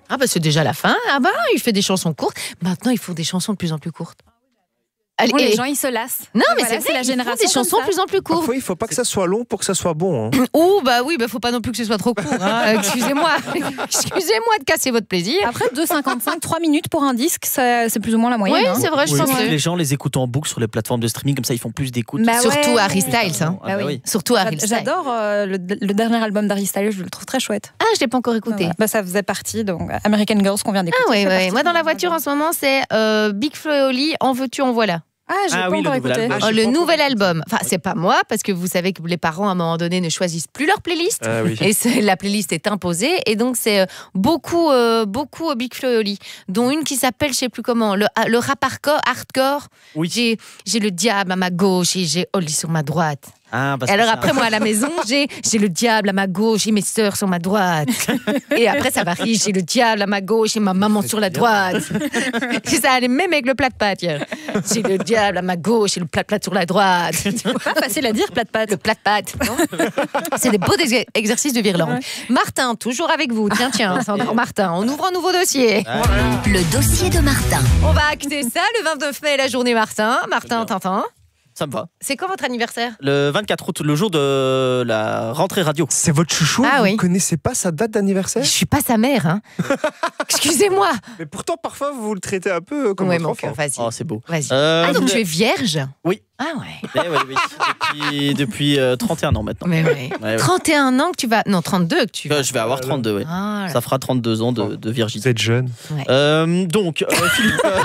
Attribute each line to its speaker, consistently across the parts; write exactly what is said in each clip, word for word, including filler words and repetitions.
Speaker 1: Ah bah c'est déjà la fin. Ah bah il fait des chansons courtes. Maintenant il faut des chansons de plus en plus courtes.
Speaker 2: Allez, bon, les gens ils se lassent.
Speaker 1: Non mais
Speaker 2: voilà,
Speaker 1: c'est, vrai,
Speaker 2: la génération
Speaker 1: des chansons de plus en plus courtes.
Speaker 3: Parfois il faut pas que ça soit long pour que ça soit bon. Hein.
Speaker 1: Ouh bah oui, bah faut pas non plus que ce soit trop court. Hein. Excusez-moi, excusez-moi de casser votre plaisir.
Speaker 2: Après deux cinquante-cinq, trois minutes pour un disque, ça, c'est plus ou moins la moyenne.
Speaker 1: Oui,
Speaker 2: hein.
Speaker 1: c'est vrai, je
Speaker 4: oui,
Speaker 1: pense que
Speaker 4: les gens les écoutent en boucle sur les plateformes de streaming, comme ça ils font plus d'écoute.
Speaker 2: Bah
Speaker 1: surtout
Speaker 2: ouais,
Speaker 1: Harry Styles, hein.
Speaker 4: Ah, bah oui.
Speaker 1: Surtout Harry Styles.
Speaker 2: J'adore euh, le, le dernier album d'Harry Styles, je le trouve très chouette.
Speaker 1: Ah, je l'ai pas encore écouté.
Speaker 2: Ah ouais. Bah ça faisait partie donc American Girls qu'on vient d'écouter.
Speaker 1: Ah ouais, ouais. Moi dans la voiture en ce moment c'est euh, Big Flo et Oli, En veux-tu en voilà.
Speaker 2: Ah, j'ai
Speaker 4: Ah
Speaker 2: pas
Speaker 4: oui,
Speaker 2: encore
Speaker 4: le nouvel
Speaker 2: écouté.
Speaker 4: album.
Speaker 1: Oh, le nouvel album. Enfin, c'est pas moi, parce que vous savez que les parents, à un moment donné, ne choisissent plus leur playlist.
Speaker 3: Ah oui.
Speaker 1: Et c'est, la playlist est imposée. Et donc, c'est euh, beaucoup, euh, beaucoup euh, Big Flo et Oli, dont une qui s'appelle, je sais plus comment, le, le rap hardcore. hardcore.
Speaker 4: Oui.
Speaker 1: J'ai, j'ai le diable à ma gauche et j'ai Oli sur ma droite.
Speaker 4: Ah, parce
Speaker 1: Et alors
Speaker 4: que
Speaker 1: après,
Speaker 4: ça...
Speaker 1: moi, à la maison, j'ai, j'ai le diable à ma gauche et mes sœurs sur ma droite. Et après, ça varie. J'ai le diable à ma gauche et ma maman sur la droite. C'est ça allait même avec le plat de pâtes hier. J'ai le diable à ma gauche et le plat de pâtes sur la droite.
Speaker 2: Pas facile à dire, plat de pâtes.
Speaker 1: Le plat de pâtes. C'est des beaux ex- exercices de virlangue.
Speaker 2: Ouais.
Speaker 1: Martin, toujours avec vous. Tiens, tiens, c'est encore Martin. On ouvre un nouveau dossier.
Speaker 4: Ah,
Speaker 5: Le dossier de Martin.
Speaker 1: On va acter ça le vingt-neuf mai, la journée Martin. Martin, Tintin.
Speaker 4: ça me va.
Speaker 1: C'est quand votre anniversaire ?
Speaker 4: Le vingt-quatre août, le jour de la rentrée radio.
Speaker 3: C'est votre chouchou,
Speaker 1: Ah
Speaker 3: vous
Speaker 1: oui.
Speaker 3: ne connaissez pas sa date d'anniversaire?
Speaker 1: Je suis pas sa mère, hein. Excusez-moi.
Speaker 3: Mais pourtant, parfois, vous le traitez un peu comme
Speaker 1: Ouais,
Speaker 3: votre
Speaker 1: mon
Speaker 3: enfant.
Speaker 1: cœur, vas-y.
Speaker 4: Oh, c'est beau.
Speaker 1: Vas-y.
Speaker 4: Euh,
Speaker 1: Ah, donc tu es vierge ?
Speaker 4: Oui.
Speaker 1: Ah ouais.
Speaker 4: Eh oui, oui. Depuis, depuis euh, trente et un ans maintenant.
Speaker 1: Mais ouais.
Speaker 4: Ouais, ouais.
Speaker 1: trente et un ans que tu vas... Non, trente-deux que tu vas...
Speaker 4: Euh, je vais avoir trente-deux, oui.
Speaker 1: Ah, là.
Speaker 4: Ça fera trente-deux ans de, de
Speaker 3: Vous
Speaker 4: virginité.
Speaker 3: êtes jeune.
Speaker 4: Euh, donc, euh, Philippe, euh,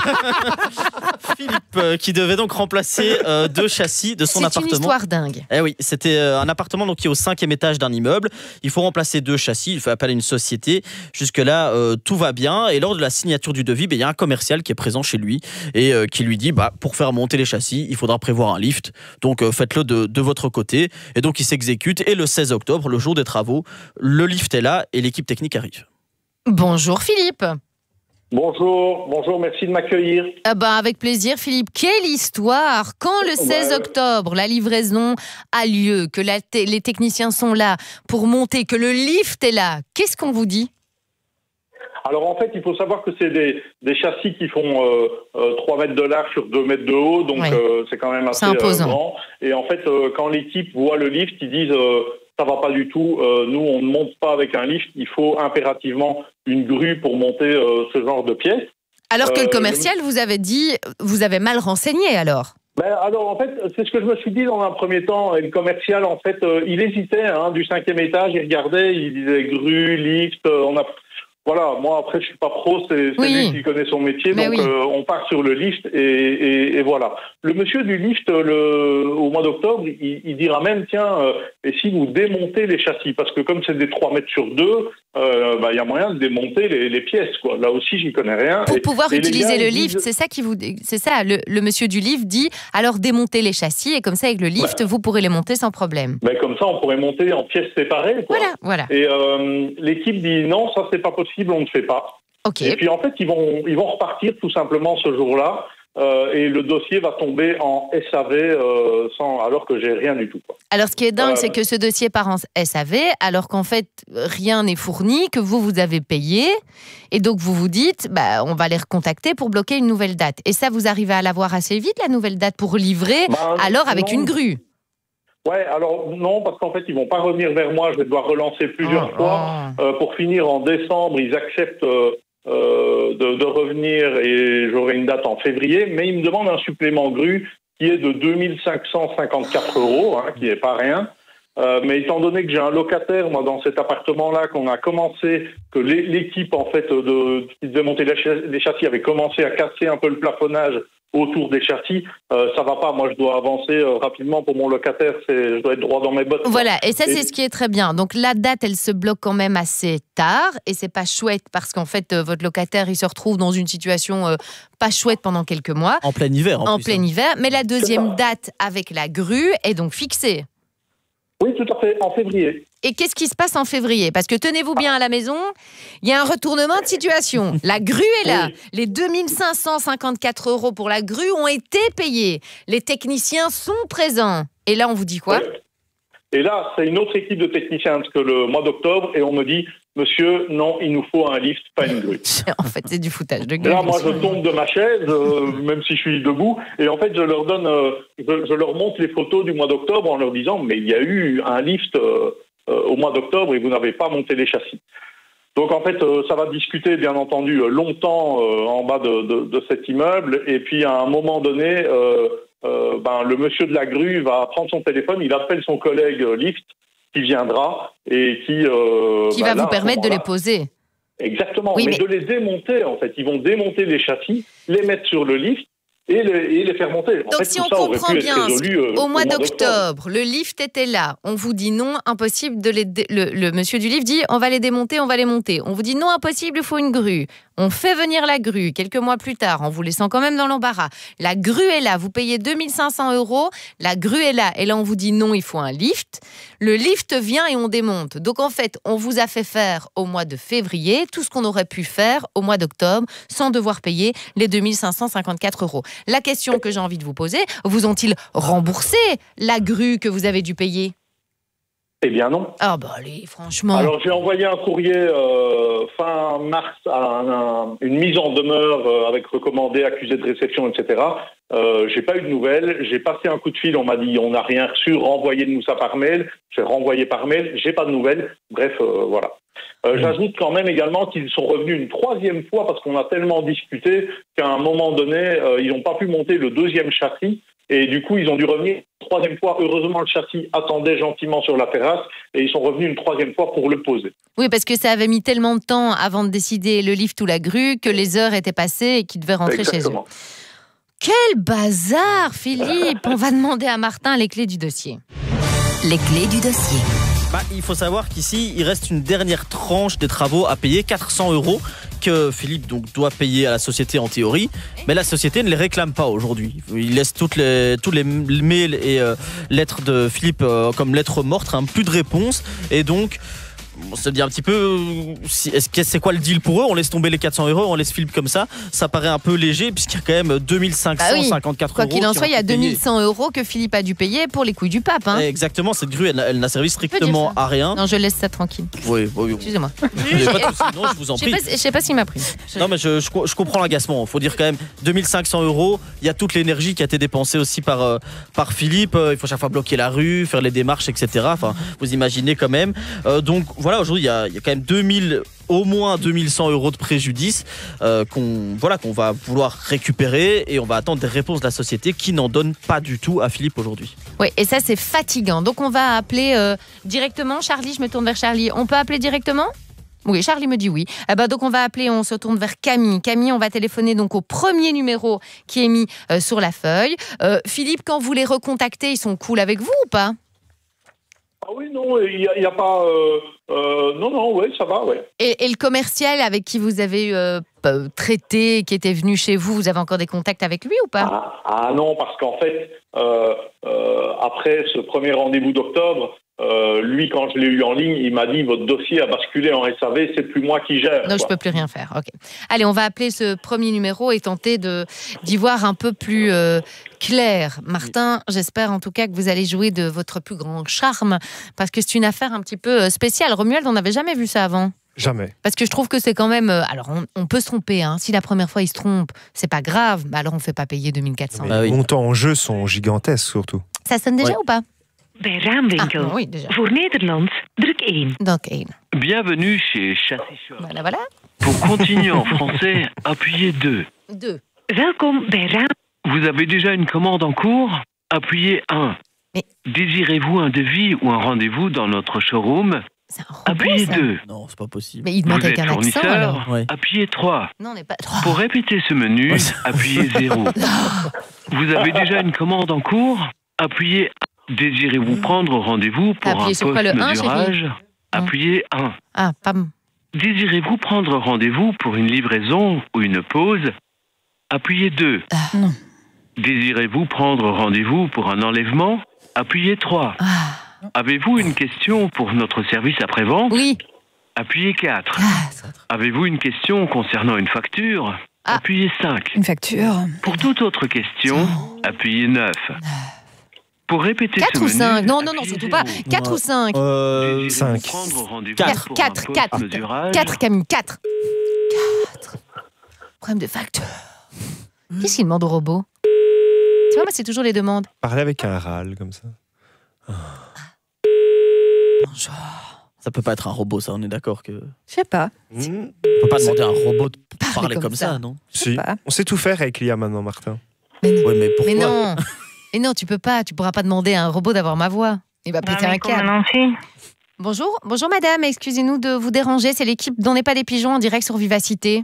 Speaker 4: Philippe euh, qui devait donc remplacer euh, deux châssis de son
Speaker 1: C'est
Speaker 4: appartement.
Speaker 1: une histoire dingue.
Speaker 4: Eh oui, c'était euh, un appartement donc, qui est au cinquième étage d'un immeuble. Il faut remplacer deux châssis, il fait appel à une société. Jusque-là, euh, tout va bien. Et lors de la signature du devis, ben, il y a un commercial qui est présent chez lui et euh, qui lui dit bah, pour faire monter les châssis, il faudra prévoir un lift. Donc, euh, faites-le de, de votre côté. Et donc, il s'exécute. Et le seize octobre, le jour des travaux, le lift est là et l'équipe technique arrive.
Speaker 1: Bonjour Philippe.
Speaker 6: Bonjour, bonjour, merci de m'accueillir.
Speaker 1: Ah bah avec plaisir Philippe. Quelle histoire! Quand le seize
Speaker 6: Ouais.
Speaker 1: octobre, la livraison a lieu, que la te- les techniciens sont là pour monter, que le lift est là, qu'est-ce qu'on vous dit?
Speaker 6: Alors en fait, il faut savoir que c'est des, des châssis qui font euh, euh, trois mètres de large sur deux mètres de haut, donc
Speaker 1: Ouais.
Speaker 6: euh, c'est quand même assez
Speaker 1: C'est imposant.
Speaker 6: euh, grand. Et en fait, euh, quand l'équipe voit le lift, ils disent euh, ça va pas du tout, euh, nous on ne monte pas avec un lift, il faut impérativement une grue pour monter euh, ce genre de pièces.
Speaker 1: Alors que
Speaker 6: Euh,
Speaker 1: le commercial vous avait dit, vous avez mal renseigné alors?
Speaker 6: Ben, alors en fait, c'est ce que je me suis dit dans un premier temps. Et le commercial, en fait, euh, il hésitait hein, du cinquième étage, il regardait, il disait grue, lift, euh, on a... Voilà, moi après je suis pas pro, c'est, c'est
Speaker 1: Oui.
Speaker 6: lui qui connaît son métier,
Speaker 1: Mais
Speaker 6: donc
Speaker 1: oui.
Speaker 6: euh, on part sur le lift et, et, et voilà. Le monsieur du lift, le, au mois d'octobre, il, il dira même tiens, euh, et si vous démontez les châssis, parce que comme c'est des trois mètres sur deux, euh, bah, il y a moyen de démonter les, les pièces, quoi. Là aussi j'y connais rien.
Speaker 1: Pour
Speaker 6: Et-
Speaker 1: pouvoir
Speaker 6: et les
Speaker 1: utiliser
Speaker 6: gars,
Speaker 1: le
Speaker 6: ils
Speaker 1: lift,
Speaker 6: disent-
Speaker 1: c'est ça qui vous, c'est ça. Le, le monsieur du lift dit alors démontez les châssis et comme ça avec le lift vous pourrez les monter sans problème.
Speaker 6: ben, comme ça on pourrait monter en pièces séparées, quoi.
Speaker 1: Voilà, voilà.
Speaker 6: Et euh, l'équipe dit non, ça c'est pas possible, on ne fait pas.
Speaker 1: Ok.
Speaker 6: Et puis en fait, ils vont, ils vont repartir tout simplement ce jour-là euh, et le dossier va tomber en S A V euh, sans, alors que j'ai rien du tout, quoi.
Speaker 1: Alors, ce qui est dingue,
Speaker 6: Euh,
Speaker 1: c'est que ce dossier part en S A V, alors qu'en fait, rien n'est fourni, que vous, vous avez payé. Et donc, vous vous dites, bah, on va les recontacter pour bloquer une nouvelle date. Et ça, vous arrivez à l'avoir assez vite, la nouvelle date, pour livrer,
Speaker 6: Bah,
Speaker 1: alors avec
Speaker 6: non.
Speaker 1: une grue.
Speaker 6: Ouais, alors non, parce qu'en fait, ils vont pas revenir vers moi. Je vais devoir relancer plusieurs
Speaker 1: Oh,
Speaker 6: fois. Euh, pour finir, en décembre, ils acceptent euh, euh, de, de revenir et j'aurai une date en février. Mais ils me demandent un supplément grue qui est de deux mille cinq cent cinquante-quatre euros, hein, qui est pas rien. Euh, mais étant donné que j'ai un locataire, moi, dans cet appartement-là, qu'on a commencé, que l'é- l'équipe, en fait, de, qui devait monter les ch- les châssis avait commencé à casser un peu le plafonnage autour des châssis, euh, ça va pas. Moi, je dois avancer euh, rapidement pour mon locataire. C'est, je dois être droit dans mes bottes, quoi.
Speaker 1: Voilà, et ça,
Speaker 6: Et-
Speaker 1: c'est ce qui est très bien. Donc, la date, elle se bloque quand même assez tard, et c'est pas chouette, parce qu'en fait, euh, votre locataire, il se retrouve dans une situation euh, pas chouette pendant quelques mois,
Speaker 4: En plein hiver, en,
Speaker 1: en
Speaker 4: plus,
Speaker 1: plein
Speaker 4: hein.
Speaker 1: hiver. Mais la deuxième
Speaker 6: ça.
Speaker 1: date avec la grue est donc fixée.
Speaker 6: Oui, tout à fait, en février.
Speaker 1: Et qu'est-ce qui se passe en février? Parce que tenez-vous bien à la maison, il y a un retournement de situation. La grue est là.
Speaker 6: Oui.
Speaker 1: Les deux mille cinq cent cinquante-quatre euros pour la grue ont été payés. Les techniciens sont présents. Et là, on vous dit quoi?
Speaker 6: Oui. Et là, c'est une autre équipe de techniciens que le mois d'octobre, et on me dit, monsieur, non, il nous faut un lift, pas une grue.
Speaker 1: En fait, c'est du foutage de gueule.
Speaker 6: Là, moi, je tombe de ma chaise, euh, même si je suis debout, et en fait, je leur donne, euh, je, je leur montre les photos du mois d'octobre en leur disant, mais il y a eu un lift euh, euh, au mois d'octobre et vous n'avez pas monté les châssis. Donc, en fait, euh, ça va discuter, bien entendu, longtemps euh, en bas de, de, de cet immeuble, et puis à un moment donné, euh, euh, ben, le monsieur de la grue va prendre son téléphone, il appelle son collègue euh, lift, qui viendra et qui... Euh,
Speaker 1: Qui
Speaker 6: ben
Speaker 1: va
Speaker 6: là,
Speaker 1: vous permettre de
Speaker 6: à ce
Speaker 1: les
Speaker 6: moment-là-
Speaker 1: poser.
Speaker 6: Exactement,
Speaker 1: Oui,
Speaker 6: mais,
Speaker 1: mais-
Speaker 6: de les démonter en fait. Ils vont démonter les châssis, les mettre sur le lift et les, et les faire monter. En
Speaker 1: Donc
Speaker 6: fait,
Speaker 1: si
Speaker 6: tout
Speaker 1: on
Speaker 6: ça aurait
Speaker 1: comprend
Speaker 6: pu être
Speaker 1: bien,
Speaker 6: résolu, euh,
Speaker 1: au mois d'octobre, le lift était là. On vous dit non, impossible de les... dé- Le, le monsieur du lift dit on va les démonter, on va les monter. On vous dit non, impossible, il faut une grue. On fait venir la grue quelques mois plus tard en vous laissant quand même dans l'embarras. La grue est là, vous payez deux mille cinq cents euros. La grue est là et là on vous dit non, il faut un lift. Le lift vient et on démonte. Donc en fait, on vous a fait faire au mois de février tout ce qu'on aurait pu faire au mois d'octobre sans devoir payer les deux mille cinq cent cinquante-quatre euros. La question que j'ai envie de vous poser, vous ont-ils remboursé la grue que vous avez dû payer?
Speaker 6: Eh bien non.
Speaker 1: Ah bah allez, franchement.
Speaker 6: Alors j'ai envoyé un courrier euh, fin mars à un- un- une mise en demeure euh, avec recommandé, accusé de réception, et cetera. Euh, j'ai pas eu de nouvelles. J'ai passé un coup de fil, on m'a dit on n'a rien reçu, renvoyez-nous ça par mail. J'ai renvoyé par mail, j'ai pas de nouvelles. Bref, euh, voilà. Euh,
Speaker 4: Mmh.
Speaker 6: J'ajoute quand même également qu'ils sont revenus une troisième fois parce qu'on a tellement discuté qu'à un moment donné, euh, ils n'ont pas pu monter le deuxième châssis. Et du coup, ils ont dû revenir une troisième fois. Heureusement, le châssis attendait gentiment sur la terrasse et ils sont revenus une troisième fois pour le poser.
Speaker 1: Oui, parce que ça avait mis tellement de temps avant de décider le lift ou la grue que les heures étaient passées et qu'ils devaient rentrer
Speaker 6: Exactement.
Speaker 1: chez eux. Quel bazar, Philippe! On va demander à Martin les clés du dossier.
Speaker 5: Les clés du dossier.
Speaker 4: Bah, il faut savoir qu'ici, il reste une dernière tranche des travaux à payer, quatre cents euros, que Philippe donc, doit payer à la société en théorie. Mais la société ne les réclame pas aujourd'hui. Il laisse toutes les, tous les mails et euh, lettres de Philippe euh, comme lettres mortes, hein, plus de réponse. Et donc, on se dit un petit peu, euh, si, est-ce que c'est quoi le deal pour eux? On laisse tomber les quatre cents euros, on laisse Philippe comme ça. Ça paraît un peu léger puisqu'il y a quand même deux mille cinq cent cinquante-quatre
Speaker 1: Quoi
Speaker 4: euros.
Speaker 1: qu'il en
Speaker 4: qui
Speaker 1: soit,
Speaker 4: ont
Speaker 1: il y a
Speaker 4: été
Speaker 1: deux mille
Speaker 4: payés.
Speaker 1: cent euros que Philippe a dû payer pour les couilles du pape. Hein.
Speaker 4: Exactement, cette grue, elle, elle n'a servi
Speaker 1: dire
Speaker 4: strictement
Speaker 1: ça.
Speaker 4: à rien.
Speaker 1: Non, je laisse ça tranquille.
Speaker 4: Oui, oui, oui.
Speaker 1: Excusez-moi.
Speaker 4: Il y a pas de souci, non, je vous en
Speaker 1: Je sais
Speaker 4: prie.
Speaker 1: pas, je sais pas s'il m'a pris.
Speaker 4: Non, mais je, je, je comprends l'agacement. Il faut dire quand même deux mille cinq cents euros. Il y a toute l'énergie qui a été dépensée aussi par, euh, par Philippe. Euh, Il faut chaque fois bloquer la rue, faire les démarches, et cetera. Enfin, vous imaginez quand même. Euh, donc voilà, aujourd'hui, il y a, il y a quand même deux mille, au moins deux mille cent euros de préjudice euh, qu'on voilà, qu'on va vouloir récupérer et on va attendre des réponses de la société qui n'en donne pas du tout à Philippe aujourd'hui.
Speaker 1: Oui, et ça, c'est fatigant. Donc, on va appeler euh, directement. Charlie, je me tourne vers Charlie. On peut appeler directement? Oui, Charlie me dit oui. Eh ben, donc, on va appeler, on se tourne vers Camille. Camille, on va téléphoner donc au premier numéro qui est mis euh, sur la feuille. Euh, Philippe, quand vous les recontactez, ils sont cool avec vous ou pas?
Speaker 6: Ah oui, non, il n'y a, il y a pas... Euh, euh, non, non, ouais, ça va, ouais.
Speaker 1: Et, et le commercial avec qui vous avez euh, p- traité, qui était venu chez vous, vous avez encore des contacts avec lui ou pas?
Speaker 6: Ah, ah non, parce qu'en fait, euh, euh, après ce premier rendez-vous d'octobre, euh, lui, quand je l'ai eu en ligne, il m'a dit « Votre dossier a basculé en S A V, c'est plus moi qui gère. »
Speaker 1: Non, je peux plus rien faire. Ok. Allez, on va appeler ce premier numéro et tenter de d'y voir un peu plus euh, clair. Martin, j'espère en tout cas que vous allez jouer de votre plus grand charme parce que c'est une affaire un petit peu euh, spéciale. Romuald, on n'avait jamais vu ça avant.
Speaker 3: Jamais.
Speaker 1: Parce que je trouve que c'est quand même. euh, alors, on, on peut se tromper. Hein. Si la première fois il se trompe, c'est pas grave. Mais alors, on fait pas payer deux mille quatre cents.
Speaker 3: Mais
Speaker 4: Ah oui.
Speaker 3: les montants en jeu sont gigantesques surtout.
Speaker 1: Ça sonne déjà
Speaker 4: Ouais.
Speaker 1: ou pas?
Speaker 7: Bij
Speaker 1: Ah,
Speaker 7: Raamwinkel.
Speaker 1: oui, déjà.
Speaker 7: Voor Nederlands, druk één.
Speaker 1: Donc, één.
Speaker 8: Bienvenue chez Châssis Shop.
Speaker 1: Voilà, voilà.
Speaker 8: Pour continuer en français, appuyez deux.
Speaker 1: Deux.
Speaker 7: Welkom bij Raam.
Speaker 8: Vous avez déjà une commande en cours? Appuyez un.
Speaker 1: Mais-
Speaker 8: Désirez-vous un devis ou un rendez-vous dans notre showroom?
Speaker 1: C'est un robot,
Speaker 8: Appuyez
Speaker 1: ça.
Speaker 8: deux.
Speaker 4: Non, c'est pas possible.
Speaker 1: Mais il
Speaker 8: Vous
Speaker 1: demande avec
Speaker 8: êtes
Speaker 1: un accent alors.
Speaker 8: fournisseur?
Speaker 4: Ouais.
Speaker 8: Appuyez trois.
Speaker 1: Non, on n'est pas.
Speaker 8: Pour répéter ce menu,
Speaker 4: Ouais, c'est-
Speaker 8: appuyez zéro. Vous avez déjà une commande en cours? Appuyez un. Désirez-vous prendre rendez-vous pour
Speaker 1: Appuyez
Speaker 8: un
Speaker 1: sur quoi,
Speaker 8: poste
Speaker 1: le un, chérie?
Speaker 8: mesurage? Appuyez un.
Speaker 1: Ah, pam.
Speaker 8: Désirez-vous prendre rendez-vous pour une livraison ou une pause? Appuyez deux.
Speaker 1: Ah.
Speaker 2: Non.
Speaker 8: Désirez-vous prendre rendez-vous pour un enlèvement? Appuyez trois.
Speaker 1: Ah.
Speaker 8: Avez-vous une question pour notre service après-vente?
Speaker 1: Oui.
Speaker 8: Appuyez quatre.
Speaker 1: Ah, ça-
Speaker 8: Avez-vous une question concernant une facture?
Speaker 1: Ah.
Speaker 8: Appuyez cinq.
Speaker 2: Une facture.
Speaker 8: Pour toute autre question, appuyez neuf. Pour répéter
Speaker 1: quatre
Speaker 8: ce
Speaker 1: ou
Speaker 8: menu,
Speaker 1: cinq? Non, non, non,
Speaker 8: appuyez
Speaker 1: surtout pas.
Speaker 8: zéro.
Speaker 1: quatre ou cinq?
Speaker 4: Euh,
Speaker 8: Désirez-vous
Speaker 3: cinq.
Speaker 8: prendre rendez-vous
Speaker 1: Quatre,
Speaker 8: pour
Speaker 1: quatre,
Speaker 8: un
Speaker 1: quatre.
Speaker 8: post-mesurage?
Speaker 1: quatre, Camille, quatre. quatre. Problème de facture. Qu'est-ce qu'il demande au robot? Tu vois, moi, c'est toujours les demandes.
Speaker 3: Parler avec un râle comme ça.
Speaker 1: Bonjour.
Speaker 4: Ça peut pas être un robot, ça, on est d'accord que.
Speaker 2: Je sais pas.
Speaker 3: Mmh.
Speaker 4: On peut pas demander à un robot de
Speaker 1: Parler
Speaker 4: parler
Speaker 1: comme
Speaker 4: comme
Speaker 1: ça.
Speaker 4: ça, non?
Speaker 3: Si.
Speaker 2: pas.
Speaker 3: On sait tout faire avec l'I A maintenant, Martin.
Speaker 1: Mais,
Speaker 4: Ouais, mais pourquoi?
Speaker 1: mais non. Mais non, tu peux pas. Tu pourras pas demander à un robot d'avoir ma voix. Il va péter un câble. Bonjour, bonjour madame, excusez-nous de vous déranger, c'est l'équipe d'On n'est pas des pigeons en direct sur Vivacité.